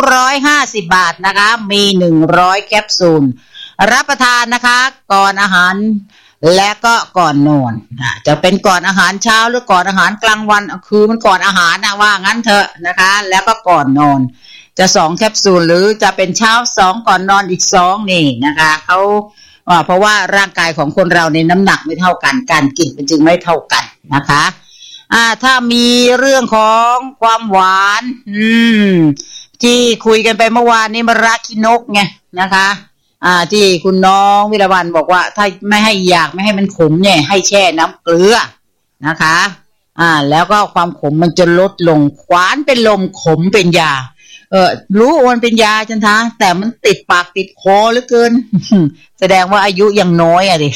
[SPEAKER 1] 250 บาทนะคะมี100 แคปซูลรับประทานนะคะก่อนอาหารและก็ก่อนนอนจะเป็นก่อนอาหารเช้าหรือก่อนอาหารกลางวันคือมันก่อนอาหารนะว่างั้นเถอะนะคะแล้วก็ก่อนนอนจะ2 แคปซูลหรือจะเป็นเช้า2ก่อนนอนอีก2นี่นะคะเขาเพราะว่าร่างกายของคนเราในน้ำหนักไม่เท่ากันการกินมันจึงไม่เท่ากันนะคะถ้ามีเรื่องของความหวานที่คุยกันไปเมื่อวานนี้มะระขี้นกไงนะคะที่คุณน้องวิรวรรณบอกว่าถ้าไม่ให้อยากไม่ให้มันขมเนี่ยให้แช่น้ำเกลือนะคะแล้วก็ความขมมันจะลดลงหวานเป็นลมขมเป็นยารู้ว่ามันเป็นยาจันทะแต่มันติดปากติดคอเหลือเกิน แสดงว่าอายุยังน้อยดิ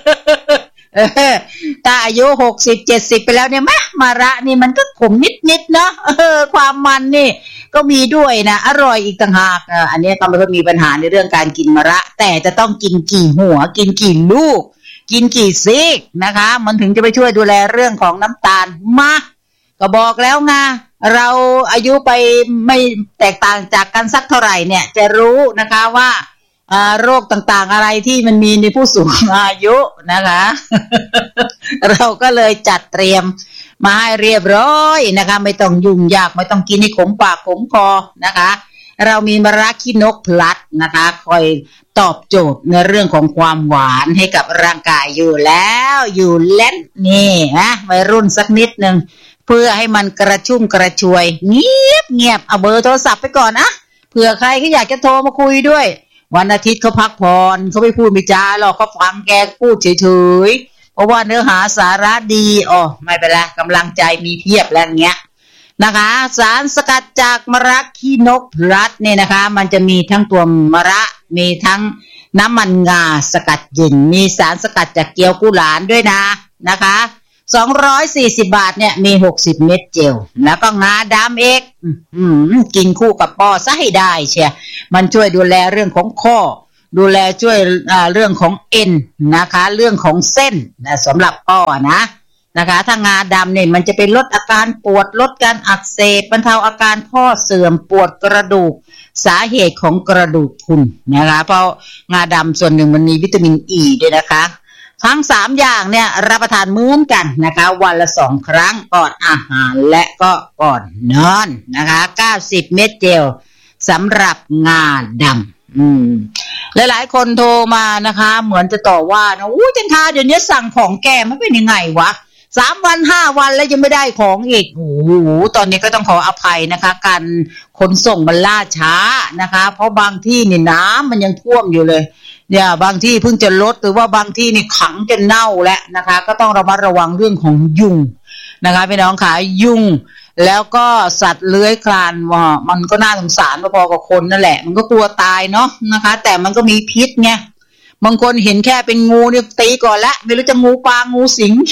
[SPEAKER 1] ถ้าอายุ60-70ไปแล้วเนี่ยมะระนี่มันก็ขมนิดๆเนาะความมันนี่ก็มีด้วยนะอร่อยอีกต่างหากอันนี้ก็ไม่ค่อยมีปัญหาในเรื่องการกินมะระแต่จะต้องกินกี่หัวกินกี่ลูกกินกี่ซีกนะคะมันถึงจะไปช่วยดูแลเรื่องของน้ำตาลมาก็บอกแล้วไงเราอายุไปไม่แตกต่างจากกันสักเท่าไหร่เนี่ยจะรู้นะคะว่าโรคต่างๆอะไรที่มันมีในผู้สูงอายุนะคะ เราก็เลยจัดเตรียมมาให้เรียบร้อยนะคะไม่ต้องยุ่งยากไม่ต้องกินให้ขมปากขมคอนะคะเรามีมะระขี้นกพลัสนะคะคอยตอบโจทย์ในเรื่องของความหวานให้กับร่างกายอยู่แล้วอยู่เล่นนี่นะวัยรุ่นสักนิดนึงเพื่อให้มันกระชุ่มกระชวยเงียบเอาเบอร์โทรศัพท์ไปก่อนนะเผื่อใครก็อยากจะโทรมาคุยด้วยวันอาทิตย์เขาพักผ่อนเขาไม่พูดไม่จาหรอกเขาฟังแกพูดเฉยๆเพราะว่าเนื้อหาสาระดีไม่เป็นไรกำลังใจมีเพียบแล้วเงี้ยนะคะสารสกัดจากมะระขี้นกพลัสเนี่ยนะคะมันจะมีทั้งตัวมะระมีทั้งน้ำมันงาสกัดเย็นมีสารสกัดจากเกี๊ยวกุหลาบด้วยนะคะ240 บาทเนี่ยมี60 เม็ดเจลแล้วก็งาดำเอกกินคู่กับปอซะให้ได้เชียมันช่วยดูแลเรื่องของข้อดูแลช่วยเรื่องของเอ็นนะคะเรื่องของเส้นสำหรับป้อนะคะถ้างาดำเนี่ยมันจะเป็นลดอาการปวดลดการอักเสบบรรเทาอาการข้อเสื่อมปวดกระดูกสาเหตุของกระดูกพรุนนะคะเพราะงาดำส่วนหนึ่งมันมีวิตามินอีด้วยนะคะทั้ง3อย่างเนี่ยรับประทานมื้อกันนะคะวันละ2 ครั้งก่อนอาหารและก็ก่อนนอนนะคะ90 เม็ดเจลสำหรับงาดำหลายๆคนโทรมานะคะเหมือนจะต่อว่านะจันทาเดี๋ยวนี้สั่งของแกมันเป็นยังไงวะ3 วัน 5 วันแล้วยังไม่ได้ของอีกตอนนี้ก็ต้องขออภัยนะคะการขขนส่งมันล่าช้านะคะเพราะบางที่นี่น้ำมันยังท่วมอยู่เลยเนี่ยบางที่เพิ่งจะลดหรือว่าบางที่นี่ขังจนเน่าแล้วนะคะก็ต้องระมัดระวังเรื่องของยุงนะคะพี่น้องค่ะยุงแล้วก็สัตว์เลื้อยคลานว่ามันก็น่าสงสารพอๆกับคนนั่นแหละมันก็กลัวตายเนาะนะคะแต่มันก็มีพิษไงบางคนเห็นแค่เป็นงูเนี่ยตีก่อนละไม่รู้จะงูปลางูสิง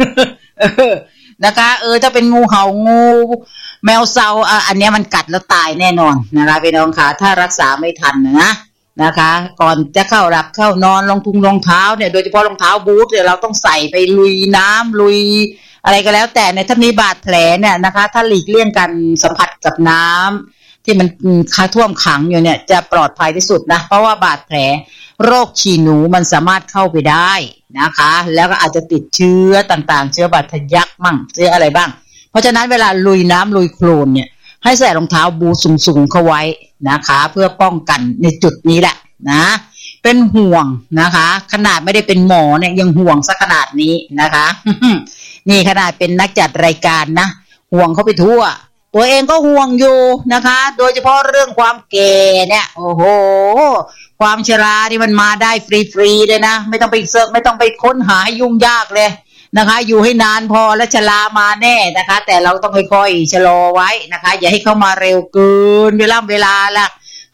[SPEAKER 1] นะคะถ้าเป็นงูเห่างูแมวเซาอันนี้มันกัดแล้วตายแน่นอนนะคะพี่น้องค่ะถ้ารักษาไม่ทันนะคะก่อนจะเข้าหลับเข้านอนรองเท้าเนี่ยโดยเฉพาะรองเท้าบูทเนี่ยเราต้องใส่ไปลุยน้ำลุยอะไรก็แล้วแต่เนี่ยถ้ามีบาดแผลเนี่ยนะคะถ้าหลีกเลี่ยงการสัมผัสกับน้ำที่มันท่วมขังอยู่เนี่ยจะปลอดภัยที่สุดนะเพราะว่าบาดแผลโรคฉี่หนูมันสามารถเข้าไปได้นะคะแล้วก็อาจจะติดเชื้อต่างๆเชื้อบาดทะยักมั่งเชื้ออะไรบ้างเพราะฉะนั้นเวลาลุยน้ำลุยโคลนเนี่ยให้ใส่รองเท้าบูทสูงๆเข้าไว้นะคะเพื่อป้องกันในจุดนี้แหละนะเป็นห่วงนะคะขนาดไม่ได้เป็นหมอเนี่ยยังห่วงซะขนาดนี้นะคะ นี่ขนาดเป็นนักจัดรายการนะห่วงเขาไปทั่วตัวเองก็ห่วงอยู่นะคะโดยเฉพาะเรื่องความแก่เนี่ยโอ้โหความชราที่มันมาได้ฟรีๆเลยนะไม่ต้องไปเสิร์ชไม่ต้องไปค้นหาให้ยุ่งยากเลยนะคะอยู่ให้นานพอและชรามาแน่นะคะแต่เราต้องค่อยๆชะลอไว้นะคะอย่าให้เข้ามาเร็วเกินเวลาละ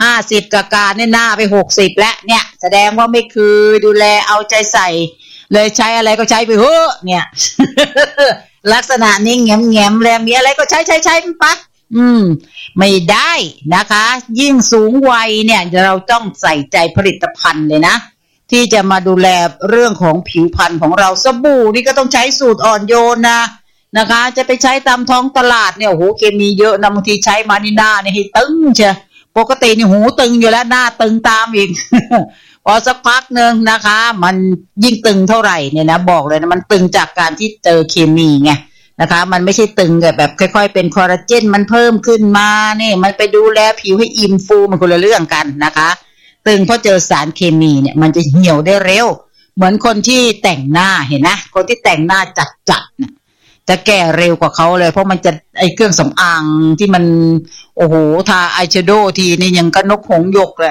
[SPEAKER 1] 50กับการเนี่ยหน้าไป60แล้วเนี่ยแสดงว่าไม่คือดูแลเอาใจใส่เลยใช้อะไรก็ใช้ไปเถอะเนี่ย ลักษณะนี้แง้มๆแรงมีอะไรก็ใช้มันปะไม่ได้นะคะยิ่งสูงวัยเนี่ยเราต้องใส่ใจผลิตภัณฑ์เลยนะที่จะมาดูแลเรื่องของผิวพรรณของเราสบู่นี่ก็ต้องใช้สูตรอ่อนโยนนะคะจะไปใช้ตามท้องตลาดเนี่ยโอ้โหเคมีเยอะนะบางทีใช้มานี่หน้าเนี่ยให้ตึงเชียปกตินี่หูตึงอยู่แล้วหน้าตึงตามอีก พอสักพักนึงนะคะมันยิ่งตึงเท่าไหร่เนี่ยนะบอกเลยนะมันตึงจากการที่เจอเคมีไงนะคะมันไม่ใช่ตึงแบบค่อยๆเป็นคอลลาเจนมันเพิ่มขึ้นมาเนี่ยมันไปดูแลผิวให้อิ่มฟูมันคนละเรื่องกันนะคะตึงเพราะเจอสารเคมีเนี่ยมันจะเหี่ยวได้เร็วเหมือนคนที่แต่งหน้าเห็นนะคนที่แต่งหน้าจัดเนี่ยจะแก่เร็วกว่าเขาเลยเพราะมันจะไอเครื่องสำอางที่มันโอ้โหทาอายแชโดว์ทีนี่ยังกระนกหงส์หยกเลย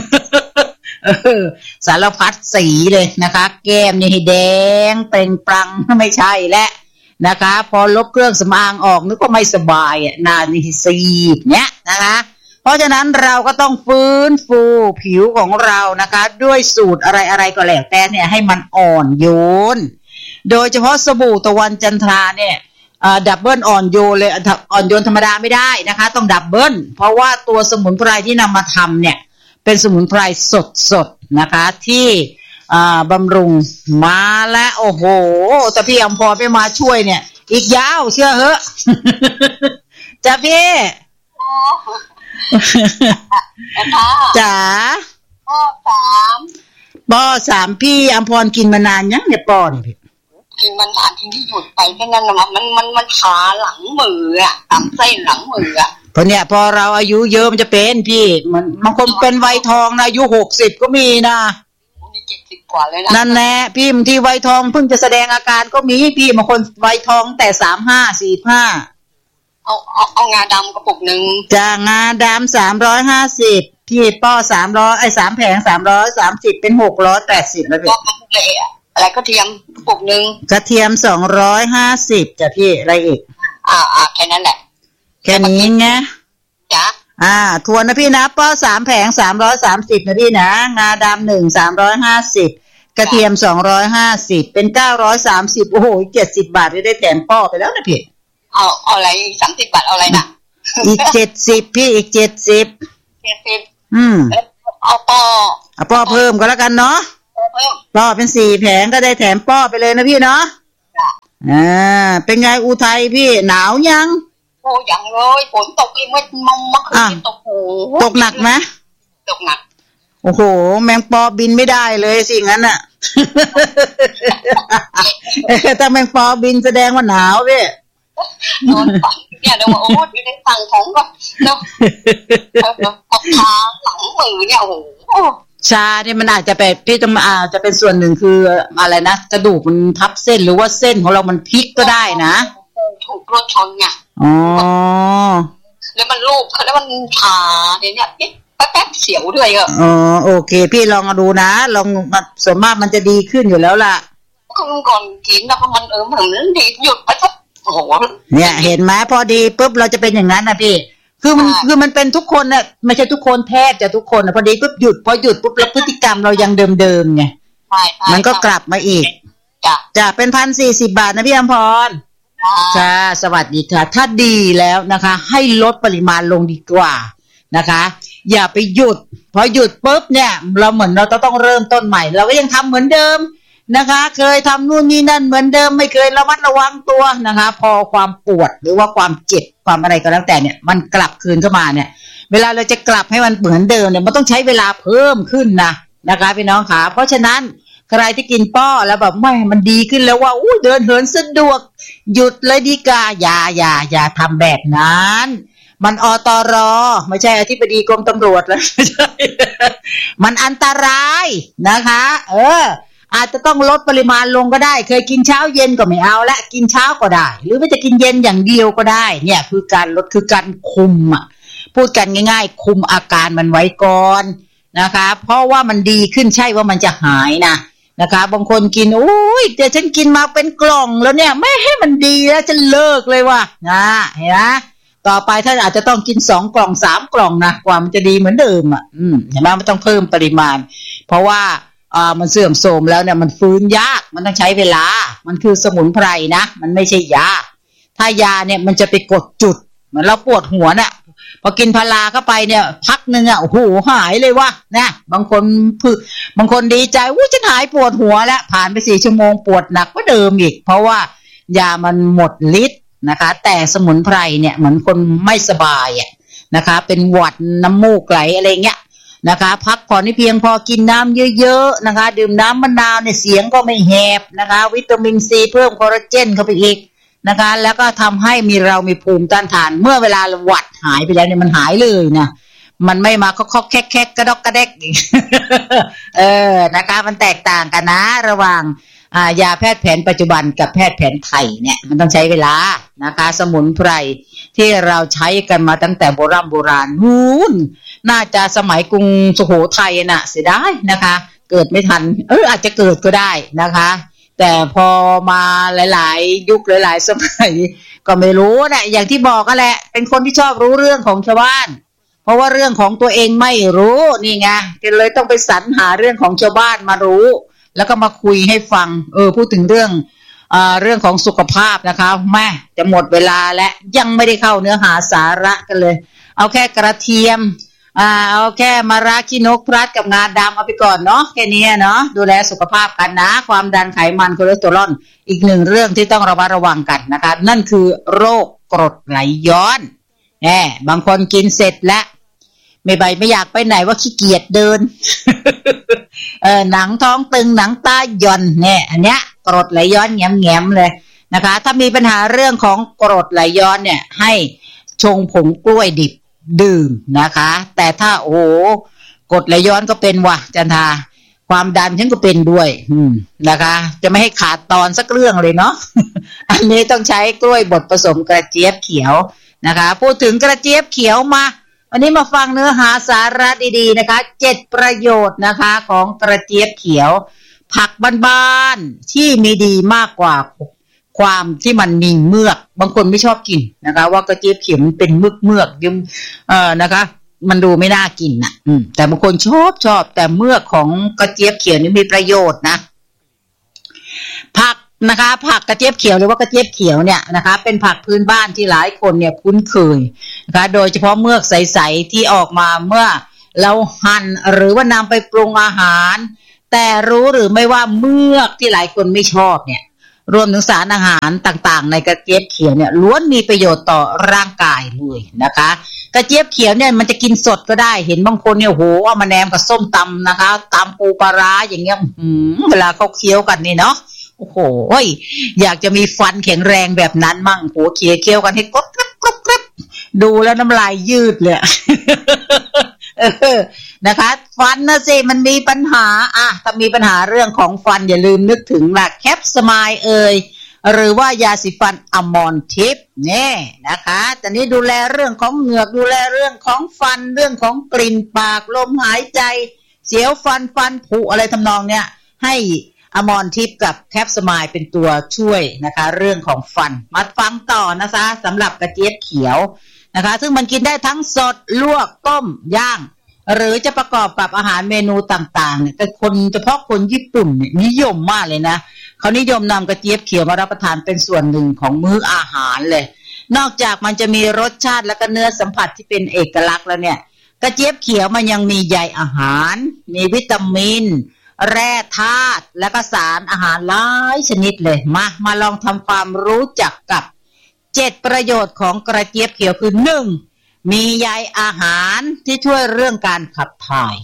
[SPEAKER 1] สารพัดสีเลยนะคะแก้มนี่ให้แดงเปล่งปลั่งไม่ใช่และนะคะพอลบเครื่องสำอางออกนึกว่าไม่สบายหน้านี่ซีดเนี่ยนะคะเพราะฉะนั้นเราก็ต้องฟื้นฟูผิวของเรานะคะด้วยสูตรอะไรก็แล้วแต่เนี่ยให้มันอ่อนโยนโดยเฉพาะสบู่ตะวันจันทราเนี่ยดับเบิลอ่อนโยนเลยอ่อนโยนธรรมดาไม่ได้นะคะต้องดับเบิลเพราะว่าตัวสมุนไพรที่นำมาทำเนี่ยเป็นสมุนไพรสดนะคะที่บำรุงมาและโอ้โหแต่พี่อำพรไม่มาช่วยเนี่ยอีกยาวเชื่อเหอะ จ้ะพี่จ๋าป้อ3พี่อำพรกินมานานยังเนี่ยป้อนี่พี่
[SPEAKER 2] กินมันนานที่หยุดไปแค่นั้นนะมันขาหลังมือตามเส้นหลังมือ
[SPEAKER 1] เพราะเนี่ยพอเราอายุเยอะมันจะเป็นพี่มันบางคนเป็นวัยทองนะอายุ60ก็มีนะ
[SPEAKER 2] นี่70กว่าเลยนะ
[SPEAKER 1] นั่นแหละพี่บางทีวัยทองเพิ่งจะแสดงอาการก็มีพี่บางคนวัยทองแต่35 45
[SPEAKER 2] เอางาดำกระปุกนึง
[SPEAKER 1] จ้างาดำ350พี่ป้อ3003แผง330เป็น680แล้วพี่
[SPEAKER 2] ก็มันเลยอะไรกระเทียมกระปุกนึง
[SPEAKER 1] กระเทียม250จ้ะพี่อะไรอีก
[SPEAKER 2] แค่นั้นแหละ
[SPEAKER 1] แค่นี้ไง
[SPEAKER 2] จ้ะ
[SPEAKER 1] ทวนนะพี่นะป้อ3แผง330นะพี่นะงาดำ1 350กระเทียม250เป็น930โอ้โห70 บาทได้แถมป้อไปแล้วนะพี่
[SPEAKER 2] เอาอะไร30 บาทเอาอะไรนะ
[SPEAKER 1] อีก70พี่อีก70
[SPEAKER 2] เอาป้
[SPEAKER 1] อเพิ่มก็แล้วกันเนาะป้อเป็น4แผงก็ได้แถมป้อไปเลยนะพี่เนาะเป็นไงอุทัยพี่หนาวยัง
[SPEAKER 2] โอ้ยังเลยฝนตกอีกเมื่อคืนตกโห
[SPEAKER 1] ตกหนักไหม
[SPEAKER 2] ตกหนัก
[SPEAKER 1] โอ้โหแมงปอบินไม่ได้เลยสิงั้นน่ะ ถ้าแมงปอบินแสดงว่าหนาวพี่
[SPEAKER 2] นอนฝันเนี่ยเดี๋ยวโอ้ยในฝั่งของก็เนาะเอาขาหลังมือเนี่ยโอ้โห
[SPEAKER 1] ชาเนี่ยมันอาจจะเป็นพี่จะเป็นส่วนหนึ่งคืออะไรนะกระดูกมันทับเส้นหรือว่าเส้นของเรามันพลิกก็ได้นะ
[SPEAKER 2] ถูกรถชนไง
[SPEAKER 1] อ๋อ
[SPEAKER 2] แล้วมันรูปแล้วมันชาเนี่ยแป๊บๆเสียวด้วยก็
[SPEAKER 1] อ๋อโอเคพี่ลองดูนะลองส่วนมากมันจะดีขึ้นอยู่แล้วล่ะ
[SPEAKER 2] ก่อนกินแล้วก็มันเหมือนดีหยุดไปสักโอ้โห
[SPEAKER 1] เนี่ยเห็นไหมพอดีปุ๊บเราจะเป็นอย่างนั้นนะพี่คือมันเป็นทุกคนน่ะไม่ใช่ทุกคนแทบจะทุกคนนะพอดีปุ๊บหยุดพอหยุดปุ๊บแล้วพฤติกรรมเรายังเดิมไงมันก็กลับมาอีกจะเป็น1,040 บาทนะพี่อมพรค่ะสวัสดีค่ะถ้าดีแล้วนะคะให้ลดปริมาณลงดีกว่านะคะอย่าไปหยุดพอหยุดปุ๊บเนี่ยเราเหมือนเราต้องเริ่มต้นใหม่เราก็ยังทำเหมือนเดิมนะคะเคยทำนู่นนี่นั่นเหมือนเดิมไม่เคยระมัดระวังตัวนะคะพอความปวดหรือว่าความเจ็บความอะไรก็แล้วแต่เนี่ยมันกลับคืนเข้ามาเนี่ยเวลาเราจะกลับให้มันเหมือนเดิมเนี่ยมันต้องใช้เวลาเพิ่มขึ้นนะคะพี่น้องค่ะเพราะฉะนั้นใครที่กินป้อแล้วแบบไม่มันดีขึ้นแล้วว่าอู้เดินเหินสะดวกหยุดเลยดีกว่าอย่าทำแบบนั้นมันอตร.ไม่ใช่อธิบดีกรมตำรวจแล้วไม่ใช่มันอันตรายนะคะอาจจะต้องลดปริมาณลงก็ได้เคยกินเช้าเย็นก็ไม่เอาละกินเช้าก็ได้หรือว่าจะกินเย็นอย่างเดียวก็ได้เนี่ยคือการลดคือการคุมพูดกันง่ายๆคุมอาการมันไว้ก่อนนะคะเพราะว่ามันดีขึ้นใช่ว่ามันจะหายนะคะบางคนกินโอ้ยเดี๋ยวฉันกินมาเป็นกล่องแล้วเนี่ยไม่ให้มันดีแล้วจะเลิกเลยว่ะเห็นไหมต่อไปถ้าอาจจะต้องกิน2 กล่อง3 กล่องนะกว่ามันจะดีเหมือนเดิมเห็นไหมมันต้องเพิ่มปริมาณเพราะว่ามันเสื่อมโทรมแล้วเนี่ยมันฟื้นยากมันต้องใช้เวลามันคือสมุนไพรนะมันไม่ใช่ยาถ้ายาเนี่ยมันจะไปกดจุดเหมือนเราปวดหัวเนี่ยพอกินพาราเข้าไปเนี่ยพักนึงโอ้โหหายเลยว่ะนะบางคนดีใจฉันหายปวดหัวแล้วผ่านไป4 ชั่วโมงปวดหนักกว่าเดิมอีกเพราะว่ายามันหมดฤทธิ์นะคะแต่สมุนไพรเนี่ยเหมือนคนไม่สบายนะคะเป็นหวัดน้ำมูกไหลอะไรเงี้ยนะคะพักผ่อนให้เพียงพอกินน้ำเยอะๆนะคะดื่มน้ำมะนาวเนี่ยเสียงก็ไม่แหบนะคะวิตามินซีเพิ่มคอลลาเจนเข้าไปอีกนะคะแล้วก็ทำให้เรามีภูมิต้านทานเมื่อเวลาหวัดหายไปแล้วเนี่ยมันหายเลยนะมันไม่มาเคาะแคกกระดกกระแดกนะคะมันแตกต่างกันนะระหว่างยาแพทย์แผนปัจจุบันกับแพทย์แผนไทยเนี่ยมันต้องใช้เวลานะคะสมุนไพรที่เราใช้กันมาตั้งแต่โบราณนู้นน่าจะสมัยกรุงสุโขทัยน่ะเสียดายนะคะเกิดไม่ทันอาจจะเกิดก็ได้นะคะแต่พอมาหลายๆยุคหลายๆสมัยก็ไม่รู้นะอย่างที่บอกกันแหละเป็นคนที่ชอบรู้เรื่องของชาวบ้านเพราะว่าเรื่องของตัวเองไม่รู้นี่ไงก็เลยต้องไปสรรหาเรื่องของชาวบ้านมารู้แล้วก็มาคุยให้ฟังพูดถึงเรื่องของสุขภาพนะคะแม่จะหมดเวลาและยังไม่ได้เข้าเนื้อหาสาระกันเลยเอาแค่กระเทียมเอาแค่มะระขี้นกพลัดกับงาดำเอาไปก่อนเนาะแค่นี้เนาะดูแลสุขภาพกันนะความดันไขมันคอเลสเตอรอลอีกหนึ่งเรื่องที่ต้องระมัดระวังกันนะคะนั่นคือโรคกรดไหลย้อนบางคนกินเสร็จแล้วไม่อยากไปไหนว่าขี้เกียจเดิน หนังท้องตึงหนังตาหย่อนเนี่ยอันเนี้ยกรดไหลย้อนแง้มๆเลยนะคะถ้ามีปัญหาเรื่องของกรดไหลย้อนเนี่ยให้ชงผงกล้วยดิบดื่มนะคะแต่ถ้าโอ้กรดไหลย้อนก็เป็นว่ะจันทาความดันฉันก็เป็นด้วยนะคะจะไม่ให้ขาดตอนสักเรื่องเลยเนาะ อันนี้ต้องใช้กล้วยบดผสมกระเจี๊ยบเขียวนะคะพูดถึงกระเจี๊ยบเขียวมาวันนี้มาฟังเนื้อหาสาระดีๆนะคะ7 ประโยชน์นะคะของกระเจี๊ยบเขียวผักบ้านๆที่มีดีมากกว่าความที่มันมีเมือกบางคนไม่ชอบกินนะคะว่ากระเจี๊ยบเขียวมันเป็นเมือกยืมนะคะมันดูไม่น่ากินนะแต่บางคนชอบแต่เมือกของกระเจี๊ยบเขียวนี่มีประโยชน์นะผักนะคะผักกระเจี๊ยบเขียวหรือว่ากระเจี๊ยบเขียวเนี่ยนะคะเป็นผักพื้นบ้านที่หลายคนเนี่ยคุ้นเคยนะคะโดยเฉพาะเมือกใสๆที่ออกมาเมื่อเราหั่นหรือว่านำไปปรุงอาหารแต่รู้หรือไม่ว่าเมือกที่หลายคนไม่ชอบเนี่ยรวมถึงสารอาหารต่างๆในกระเจี๊ยบเขียวเนี่ยล้วนมีประโยชน์ต่อร่างกายเลยนะคะกระเจี๊ยบเขียวเนี่ยมันจะกินสดก็ได้เห็นบางคนเนี่ยโหเอามาแหนมกับส้มตำนะคะตำปูปลาร้าอย่างเงี้ยเวลาเขาเคี้ยวกันนี่เนาะโอ้โหอยากจะมีฟันแข็งแรงแบบนั้นมั่งโหเคี้ยวกันให้กรอบดูแล้วน้ำลายยืดเลย นะคะฟันนะสิมันมีปัญหาถ้ามีปัญหาเรื่องของฟันอย่าลืมนึกถึงแคปสมายหรือว่ายาสีฟันอมรทิพย์นี่นะคะตอนนี้ดูแลเรื่องของเหงือกดูแลเรื่องของฟันเรื่องของกลิ่นปากลมหายใจเสียวฟันผุอะไรทำนองเนี้ยให้อมรทิพย์กับแคปสมายเป็นตัวช่วยนะคะเรื่องของฟันมาฟังต่อนะคะสำหรับกระเจี๊ยบเขียวนะคะซึ่งมันกินได้ทั้งสดลวกต้มย่างหรือจะประกอบกับอาหารเมนูต่างๆเนี่ยแต่เฉพาะคนญี่ปุ่นเนี่ยนิยมมากเลยนะเขานิยมนำกระเจี๊ยบเขียวมารับประทานเป็นส่วนหนึ่งของมื้ออาหารเลยนอกจากมันจะมีรสชาติและก็เนื้อสัมผัสที่เป็นเอกลักษณ์แล้วเนี่ยกระเจี๊ยบเขียวมันยังมีใยอาหารมีวิตามินแร่ธาตุและก็สารอาหารหลายชนิดเลยมาลองทำความรู้จักกับ7ประโยชน์ของกระเจี๊ยบเขียวคือ1มีใยอาหารที่ช่วยเรื่องการขับถ่าย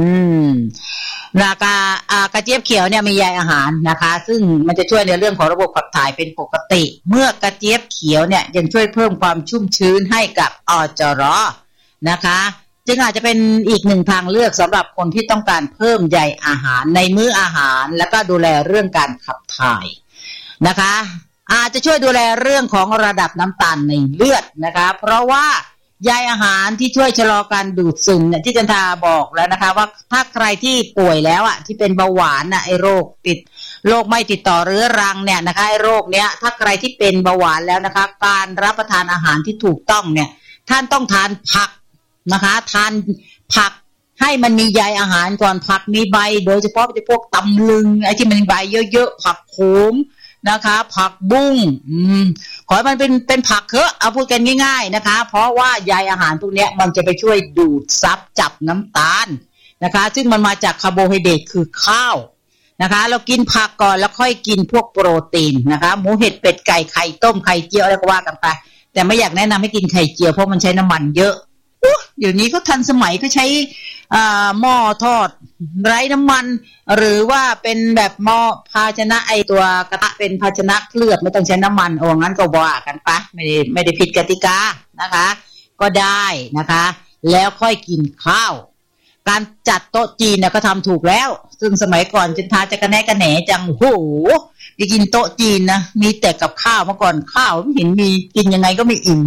[SPEAKER 1] กระเจี๊ยบเขียวเนี่ยมีใยอาหารนะคะซึ่งมันจะช่วยในเรื่องของระบบขับถ่ายเป็นปกติเมื่อกระเจี๊ยบเขียวเนี่ยยังช่วยเพิ่มความชุ่มชื้นให้กับอจรนะคะจึงอาจจะเป็นอีกหนึ่งทางเลือกสำหรับคนที่ต้องการเพิ่มใยอาหารในมื้ออาหารแล้วก็ดูแลเรื่องการขับถ่ายนะคะอาจจะช่วยดูแลเรื่องของระดับน้ำตาลในเลือดนะคะเพราะว่าใยอาหารที่ช่วยชะลอการดูดซึมเนี่ยที่จันทาบอกแล้วนะคะว่าถ้าใครที่ป่วยแล้วอ่ะที่เป็นเบาหวานน่ะไอ้โรคไม่ติดต่อเรื้อรังเนี่ยนะคะไอ้โรคเนี้ยถ้าใครที่เป็นเบาหวานแล้วนะคะการรับประทานอาหารที่ถูกต้องเนี่ยท่านต้องทานผักนะคะทานผักให้มันมีใยอาหารก่อนผักมีใบโดยเฉพาะพวกตำลึงไอ้ที่มันใบเยอะๆผักโขมนะคะผักบุ้งขอให้มันเป็นผักเถอะเอาพูดกันง่ายๆนะคะเพราะว่าใยอาหารพวกนี้มันจะไปช่วยดูดซับจับน้ำตาลนะคะซึ่งมันมาจากคาร์โบไฮเดรตคือข้าวนะคะเรากินผักก่อนแล้วค่อยกินพวกโปรตีนนะคะหมูเห็ดเป็ดไก่ไข่ต้มไข่เจียวอะไรก็ว่ากันไปแต่ไม่อยากแนะนำให้กินไข่เจียวเพราะมันใช้น้ำมันเยอะเดี๋ยวนี้ก็ทันสมัยก็ใช้หม้อทอดไร้น้ำมันหรือว่าเป็นแบบหม้อภาชนะไอตัวกระทะเป็นภาชนะเคลือบไม่ต้องใช้น้ำมันโอ้งั้นก็ว่ากันปะไม่ได้ผิดกติกานะคะก็ได้นะคะแล้วค่อยกินข้าวการจัดโต๊ะจีนเนี่ยก็ทำถูกแล้วซึ่งสมัยก่อนจันทาจะกระแหน่จังโอ้โหไปกินโต๊ะจีนนะมีแต่กับข้าวเมื่อก่อนข้าวไม่เห็นมีกินยังไงก็ไม่อิ่ม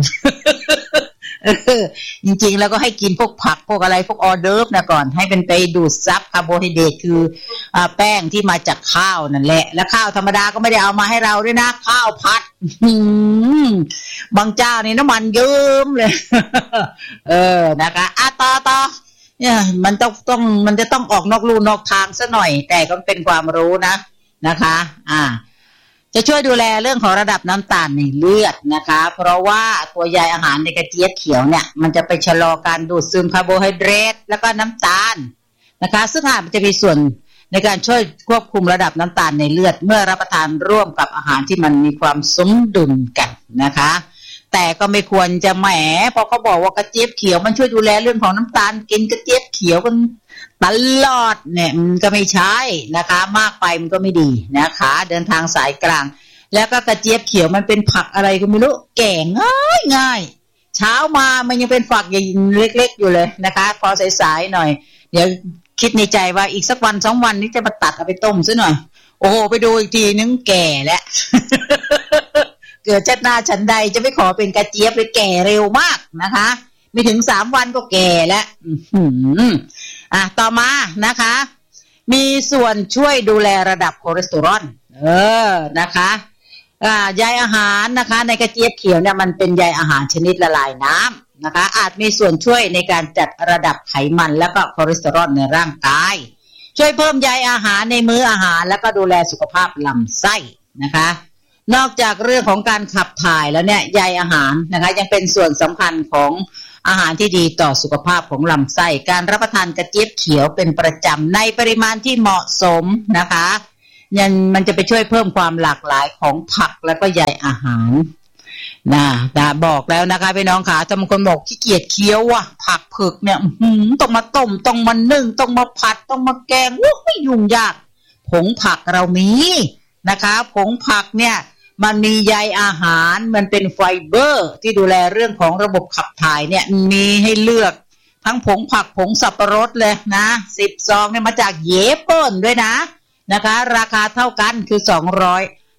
[SPEAKER 1] จริงๆแล้วก็ให้กินพวกผักพวกอะไรพวกออเดิร์ฟนะก่อนให้เป็นไปดูดซับคาร์โบไฮเดรตคือแป้งที่มาจากข้าวนั่นแหละแล้วข้าวธรรมดาก็ไม่ได้เอามาให้เราด้วยนะข้าวผัดบางเจ้านี่น้ำมันเยิ้มเลยนะคะต่อเนี่ยมันจะต้องออกนอกลู่นอกทางซะหน่อยแต่ก็เป็นความรู้นะคะจะช่วยดูแลเรื่องของระดับน้ำตาลในเลือดนะคะเพราะว่าตัวใยอาหารในกระเจี๊ยบเขียวเนี่ยมันจะไปชะลอการดูดซึมคาร์โบไฮเดรตแล้วก็น้ำตาลนะคะซึ่งอาจจะมีส่วนในการช่วยควบคุมระดับน้ำตาลในเลือดเมื่อรับประทานร่วมกับอาหารที่มันมีความสมดุลกันนะคะแต่ก็ไม่ควรจะแหมพอเขาบอกว่ากระเจี๊ยบเขียวมันช่วยดูแลเรื่องของน้ำตาลกินกระเจี๊ยบเขียวกันตลอดเนี่ยมันก็ไม่ใช่นะคะมากไปมันก็ไม่ดีนะคะเดินทางสายกลางแล้วก็กระเจี๊ยบเขียวมันเป็นผักอะไรก็ไม่รู้แก่ง่ายเช้ามามันยังเป็นฝักใหญ่เล็กๆอยู่เลยนะคะพอสายๆหน่อยเดี๋ยวคิดในใจว่าอีกสักวัน2วันนี้จะมาตัดเอาไปต้มซะหน่อยโอ้โหไปดูอีกทีนึงแก่แล้ว เกิดชาติหน้าฉันใดจะไม่ขอเป็นกระเจี๊ยบเลยแก่เร็วมากนะคะไม่ถึง3วันก็แก่แล้วต่อมานะคะมีส่วนช่วยดูแลระดับคอเลสเตอรอลนะคะใยอาหารนะคะในกระเจี๊ยบเขียวเนี่ยมันเป็นใยอาหารชนิดละลายน้ำนะคะอาจมีส่วนช่วยในการจัดระดับไขมันแล้วก็คอเลสเตอรอลในร่างกายช่วยเพิ่มใยอาหารในมื้ออาหารแล้วก็ดูแลสุขภาพลำไส้นะคะนอกจากเรื่องของการขับถ่ายแล้วเนี่ยใยอาหารนะคะยังเป็นส่วนสำคัญของอาหารที่ดีต่อสุขภาพของลำไส้การรับประทานกระเจี๊ยบเขียวเป็นประจำในปริมาณที่เหมาะสมนะคะมันจะไปช่วยเพิ่มความหลากหลายของผักแล้วก็ใยอาหารบอกแล้วนะคะพี่น้องค่ะบางคนบอกขี้เกียจเคี้ยวว่ะผักเผือกเนี่ยต้องมาต้มต้องมานึ่งต้องมาผัดต้องมาแกงไม่ยุ่งยากผงผักเรามีนะคะผงผักเนี่ยมันมีใยอาหารมันเป็นไฟเบอร์ที่ดูแลเรื่องของระบบขับถ่ายเนี่ยมีให้เลือกทั้งผงผักผงสับปะรดเลยนะ10 ซองเนี่ยมาจากเยเปิลด้วยนะคะราคาเท่ากันคือ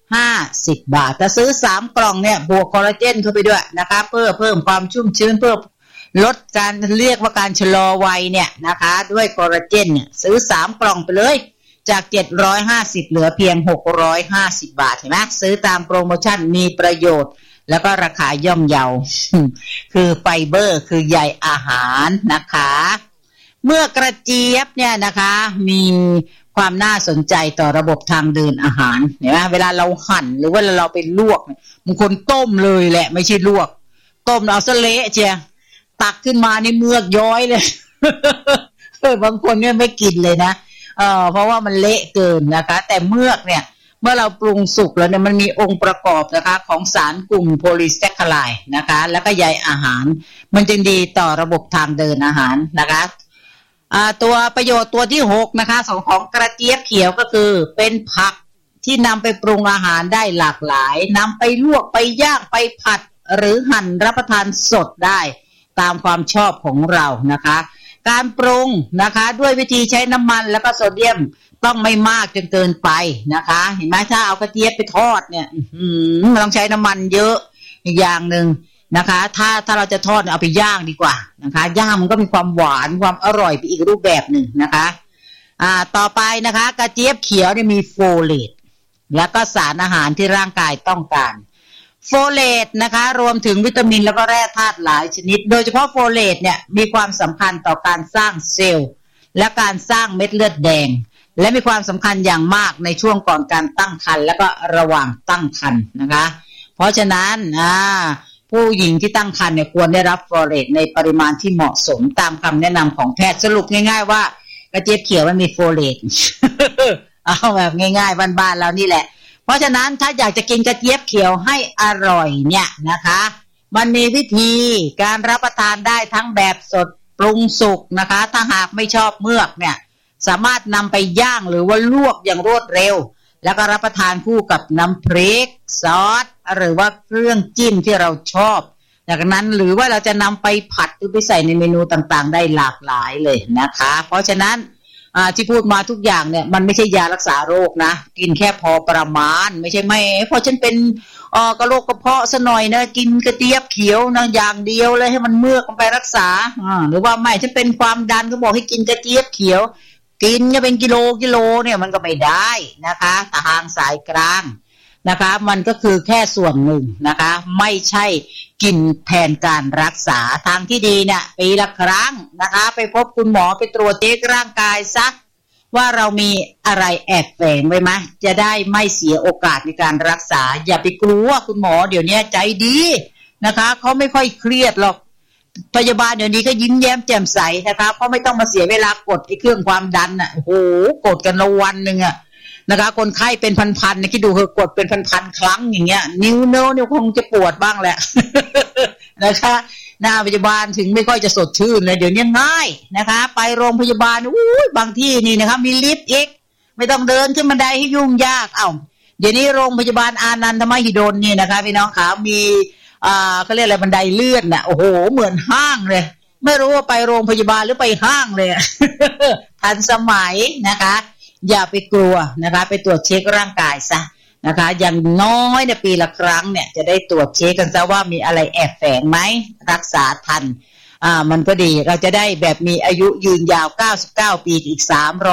[SPEAKER 1] 50 บาทถ้าซื้อ3กล่องเนี่ยบวกคอลลาเจนเข้าไปด้วยนะคะเพื่อเพิ่มความชุ่มชื้นเพื่อลดการเรียกว่าการชะลอวัยเนี่ยนะคะด้วยคอลลาเจนเนี่ยซื้อ3กล่องไปเลยจาก750เหลือเพียง650 บาทเห็นไหมซื้อตามโปรโมชั่นมีประโยชน์แล้วก็ราคาย่อมเยาคือไฟเบอร์คือใยอาหารนะคะเมื่อกระเจี๊ยบเนี่ยนะคะมีความน่าสนใจต่อระบบทางเดินอาหารเห็นไหมเวลาเราหั่นหรือว่าเราไปลวกบางคนต้มเลยแหละไม่ใช่ลวกต้มเอาซะเละเชียตักขึ้นมานี่เมือกย้อยเลย บางคนเนี่ยไม่กินเลยนะเพราะว่ามันเละเกินนะคะแต่เมือกเนี่ยเมื่อเราปรุงสุกแล้วเนี่ยมันมีองค์ประกอบนะคะของสารกลุ่มโพลีแซคคาไรด์นะคะแล้วก็ใยอาหารมันจึงดีต่อระบบทางเดินอาหารนะคะตัวประโยชน์ตัวที่6นะคะของกระเจี๊ยบเขียวก็คือเป็นผักที่นำไปปรุงอาหารได้หลากหลายนำไปลวกไปย่างไปผัดหรือหั่นรับประทานสดได้ตามความชอบของเรานะคะการปรุงนะคะด้วยวิธีใช้น้ำมันแล้วก็โซเดียมต้องไม่มากจนเกินไปนะคะเห็นไหมถ้าเอากระเจี๊ยบไปทอดเนี่ยมันต้องใช้น้ำมันเยอะอีกอย่างนึงนะคะถ้าเราจะทอดเอาไปย่างดีกว่านะคะย่างมันก็มีความหวานความอร่อยไปอีกรูปแบบหนึ่งนะคะต่อไปนะคะกระเจี๊ยบเขียวเนี่ยมีโฟเลตแล้วก็สารอาหารที่ร่างกายต้องการโฟเลตนะคะรวมถึงวิตามินแล้วก็แร่ธาตุหลายชนิดโดยเฉพาะโฟเลตเนี่ยมีความสำคัญต่อการสร้างเซลล์และการสร้างเม็ดเลือดแดงและมีความสำคัญอย่างมากในช่วงก่อนการตั้งครรภ์และก็ระหว่างตั้งครรภ์นะคะเพราะฉะนั้นผู้หญิงที่ตั้งครรภ์เนี่ยควรได้รับโฟเลตในปริมาณที่เหมาะสมตามคำแนะนำของแพทย์สรุปง่ายๆว่ากระเจี๊ยบเขียวมันมีโฟเลต เอาแบบง่ายๆบ้านๆเรานี่แหละเพราะฉะนั้นถ้าอยากจะกินกระเจี๊ยบเขียวให้อร่อยเนี่ยนะคะมันมีวิธีการรับประทานได้ทั้งแบบสดปรุงสุกนะคะถ้าหากไม่ชอบเมือกเนี่ยสามารถนำไปย่างหรือว่าลวกอย่างรวดเร็วแล้วก็รับประทานคู่กับน้ำพริกซอสหรือว่าเครื่องจิ้มที่เราชอบจากนั้นหรือว่าเราจะนำไปผัดหรือไปใส่ในเมนูต่างๆได้หลากหลายเลยนะคะเพราะฉะนั้นที่พูดมาทุกอย่างเนี่ยมันไม่ใช่ยารักษาโรคนะกินแค่พอประมาณไม่ใช่ไม่พอฉันเป็นกระโรคกระเพาะซะหน่อยนะกินกระเจี๊ยบเขียวนะอย่างเดียวเลยให้มันเมือกไปรักษาหรือว่าไม่ฉันเป็นความดันก็บอกให้กินกระเจี๊ยบเขียวกินจะเป็นกิโลเนี่ยมันก็ไม่ได้นะคะทางสายกลางนะคะมันก็คือแค่ส่วนหนึ่งนะคะไม่ใช่กินแทนการรักษาทางที่ดีเนี่ยปีละครั้งนะคะไปพบคุณหมอไปตรวจเช็คร่างกายซะว่าเรามีอะไรแอบแฝงไว้ไหมจะได้ไม่เสียโอกาสในการรักษาอย่าไปกลัวคุณหมอเดี๋ยวนี้ใจดีนะคะเขาไม่ค่อยเครียดหรอกพยาบาลเดี๋ยวนี้ก็ยิ้มแย้มแจ่มใสนะคะเพราะไม่ต้องมาเสียเวลากดไอ้เครื่องความดันน่ะโอ้โหกดกันละวันนึงอะนะคะคนไข้เป็นพันๆนะคิดดูเธอกดเป็นพันๆครั้งอย่างเงี้ยนิ้วเนื้อเนี่ยคงจะปวดบ้างแหละ นะคะหน้าพยาบาลถึงไม่ค่อยจะสดชื่นเลยเดี๋ยวนี้ง่ายนะคะไปโรงพยาบาลบางที่นี่นะคะมีลิฟต์อีกไม่ต้องเดินขึ้นบันไดให้ยุ่งยากเดี๋ยวนี้โรงพยาบาลอานันทมหิดลนี่นะคะพี่น้องขามีเขาเรียกอะไรบันไดเลื่อนน่ะโอ้โหเหมือนห้างเลยไม่รู้ว่าไปโรงพยาบาลหรือไปห้างเลย ทันสมัยนะคะอย่าไปกลัวนะคะไปตรวจเช็คร่างกายซะนะคะอย่างน้อยในปีละครั้งเนี่ยจะได้ตรวจเช็คกันซะว่ามีอะไรแอบแฝงไหมรักษาทันมันก็ดีเราจะได้แบบมีอายุยืนยาว99ปีอีก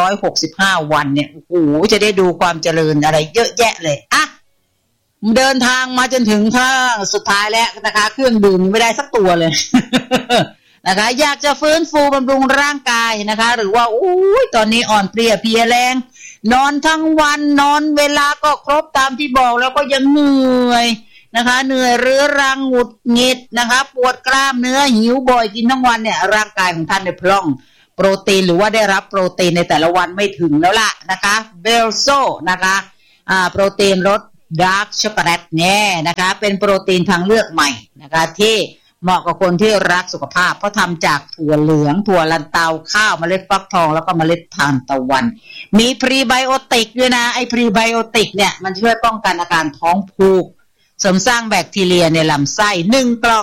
[SPEAKER 1] 365วันเนี่ยโอ้โหจะได้ดูความเจริญอะไรเยอะแยะเลยเดินทางมาจนถึงทางสุดท้ายแล้วนะคะเครื่องดื่มไม่ได้สักตัวเลย นะคะอยากจะฟื้นฟูบำรุงร่างกายนะคะหรือว่าตอนนี้อ่อนเพลียเพลียแรงนอนทั้งวันนอนเวลาก็ครบตามที่บอกแล้วก็ยังเหนื่อยนะคะเหนื่อยเรื้อรังหงุดหงิดนะคะปวดกล้ามเนื้อหิวบ่อยกินทั้งวันเนี่ยร่างกายของท่านเนี่ยพร่องโปรตีนหรือว่าได้รับโปรตีนในแต่ละวันไม่ถึงแล้วล่ะนะคะเบลโซนะคะโปรตีนรสดาร์กช็อกโกแลตเนี่ยนะคะเป็นโปรตีนทางเลือกใหม่นะคะที่เหมาะกับคนที่รักสุขภาพเพราะทำจากถั่วเหลืองถั่วลันเตาข้าวเมล็ดฟักทองแล้วก็เมล็ดทานตะวันมีพรีไบโอติกด้วยนะไอ้พรีไบโอติกเนี่ยมันช่วยป้องกันอาการท้องผูกเสริมสร้างแบคทีเรียในลำไส้1กล่อง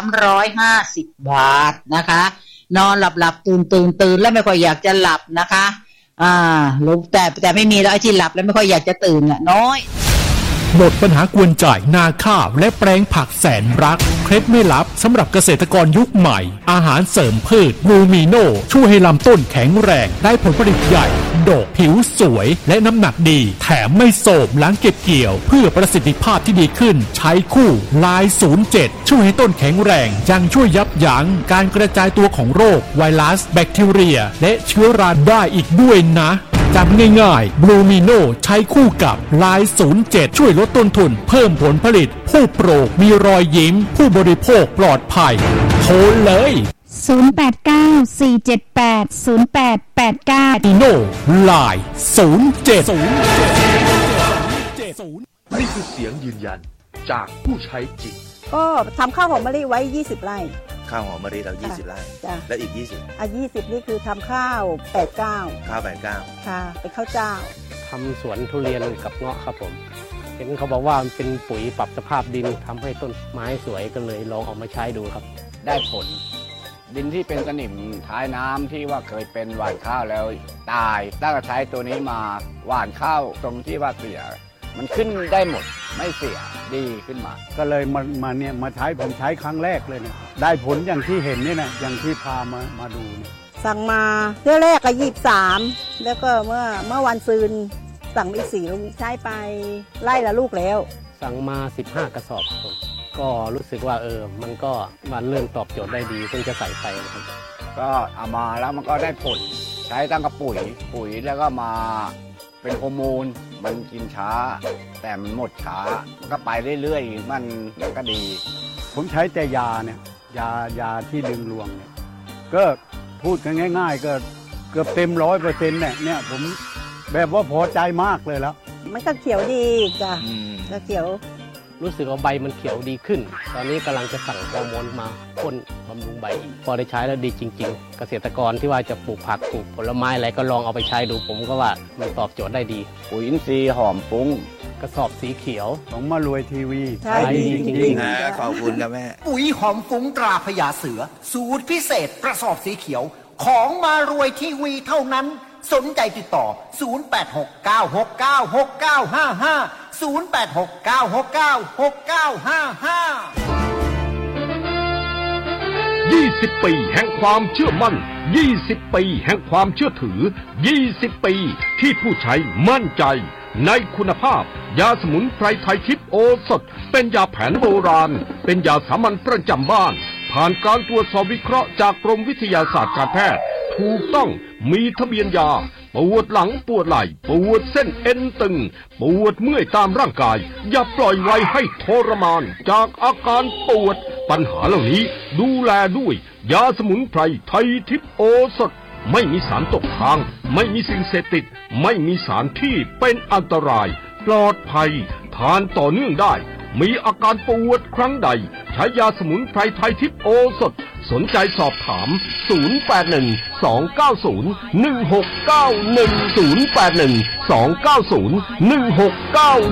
[SPEAKER 1] 350 บาทนะคะนอนหลับตื่นแล้วไม่ค่อยอยากจะหลับนะคะรู้แต่ไม่มีแล้วไอ้ที่หลับแล้วไม่ค่อยอยากจะตื่นน้อย
[SPEAKER 3] หมดปัญหากวนจ่ายนาข้าวและแปลงผักแสนรักเคล็ดไม่ลับสำหรับเกษตรกรยุคใหม่อาหารเสริมพืชบลูมิโนช่วยให้ลำต้นแข็งแรงได้ผลผลิตใหญ่ดกผิวสวยและน้ำหนักดีแถมไม่โสมหลังเก็บเกี่ยวเพื่อประสิทธิภาพที่ดีขึ้นใช้คู่ลาย07ช่วยให้ต้นแข็งแรงยังช่วยยับยั้งการกระจายตัวของโรคไวรัสแบคทีเรียและเชื้อราได้อีกด้วยนะจำง่ายๆบลูมิโนใช้คู่กับลาย07ช่วยลดต้นทุนเพิ่มผลผลิตผู้ปลูกมีรอยยิ้มผู้บริโภคปลอดภัยโทรเลย
[SPEAKER 4] 089-478-0889
[SPEAKER 3] มิโนลาย07
[SPEAKER 5] นี่คือเสียงยืนยันจากผู้ใช้จริง
[SPEAKER 6] ก็ทำข้าวหอมมะลิไว้20ไร่
[SPEAKER 5] ข้าวหอมมะลิเรา20ไร่และอีก20
[SPEAKER 6] 20นี่คือทำข้าว89
[SPEAKER 5] ข้าว
[SPEAKER 6] ค่ะเป็นข้าวเจ้า
[SPEAKER 7] ทำสวนทุเรียนกับเงาะครับผมเห็นเขาบอกว่ามันเป็นปุ๋ยปรับสภาพดินทำให้ต้นไม้สวยก็เลยลองเอามาใช้ดูครับ
[SPEAKER 8] ได้ผลดินที่เป็นสนิมท้ายน้ำที่ว่าเคยเป็นหว่านข้าวแล้วตายตั้งแต่ใช้ตัวนี้มาหว่านข้าวตรงที่ว่าเสียมันขึ้นได้หมดไม่เสียดีขึ้นมา
[SPEAKER 9] ก็เลยมาใช้ผมใช้ครั้งแรกเลยเนี่ยได้ผลอย่างที่เห็นนี่นะอย่างที่พามาดูเนี่ย
[SPEAKER 6] สั่งมาเที่ยวแรกก็23แล้วก็เมื่อวันซืนสั่งอีก4ลูกใช้ไปไล่ละลูกแล้ว
[SPEAKER 7] สั่งมา15กระสอบผมก็รู้สึกว่ามันก็มาเริ่มตอบโจทย์ได้ดีเพิ่งจะใส่ไปนะครับ
[SPEAKER 8] ก็เอามาแล้วมันก็ได้ผลใช้ตั้งกับปุ๋ยแล้วก็มาเป็นฮอร์โมนมันกินช้าแต่มันหมดช้ามันก็ไปเรื่อยๆมันก็ดี
[SPEAKER 9] ผมใช้แต่ยาเนี่ยยาที่ดึงรวงเนี่ยก็พูดกันง่ายๆก็เกือบเต็ม100%เนี่ยผมแบบว่าพอใจมากเลยแล้ว
[SPEAKER 6] มันก็เขียวดีจ้ะก็เขียว
[SPEAKER 7] รู้สึกว่าใบมันเขียวดีขึ้นตอนนี้กำลังจะสั่งฮอร์โมนมาพ่นบำรุงใบอีกพอได้ใช้แล้วดีจริงๆเกษตรกรที่ว่าจะปลูกผักปลูกผลไม้อะไรก็ลองเอาไปใช้ดูผมก็ว่ามันตอบโจทย์ได้ดี
[SPEAKER 8] ปุ๋ยอินทรีย์หอมฟุ้ง
[SPEAKER 7] กระสอบสีเขียว
[SPEAKER 9] ของมารวยทีวี
[SPEAKER 6] ใช่ดีจริง
[SPEAKER 5] ๆนะขอบคุณครับแม่
[SPEAKER 10] ปุ๋ยหอมฟุ้งตราพญาเสือสูตรพิเศษกระสอบสีเขียวของมารวยทีวีเท่านั้นสนใจติดต่อ0869696955
[SPEAKER 3] 20 ปีแห่งความเชื่อมั่น20 ปีแห่งความเชื่อถือ20 ปีที่ผู้ใช้มั่นใจในคุณภาพยาสมุนไพรไทยทิพย์โอสถเป็นยาแผนโบราณเป็นยาสามัญประจำบ้านผ่านการตรวจสอบวิเคราะห์จากกรมวิทยาศาสตร์การแพทย์ถูกต้องมีทะเบียนยาปวดหลังปวดไหล่ปวดเส้นเอ็นตึงปวดเมื่อยตามร่างกายอย่าปล่อยไว้ให้ทรมานจากอาการปวดปัญหาเหล่านี้ดูแลด้วยยาสมุนไพรไทยทิพย์โอสถไม่มีสารตกค้างไม่มีสิ่งเสพติดไม่มีสารที่เป็นอันตรายปลอดภัยทานต่อเนื่องได้มีอาการปวดครั้งใดใช้ยาสมุนไพรไทยทิพย์โอสถสนใจสอบถาม0812901691 0812901691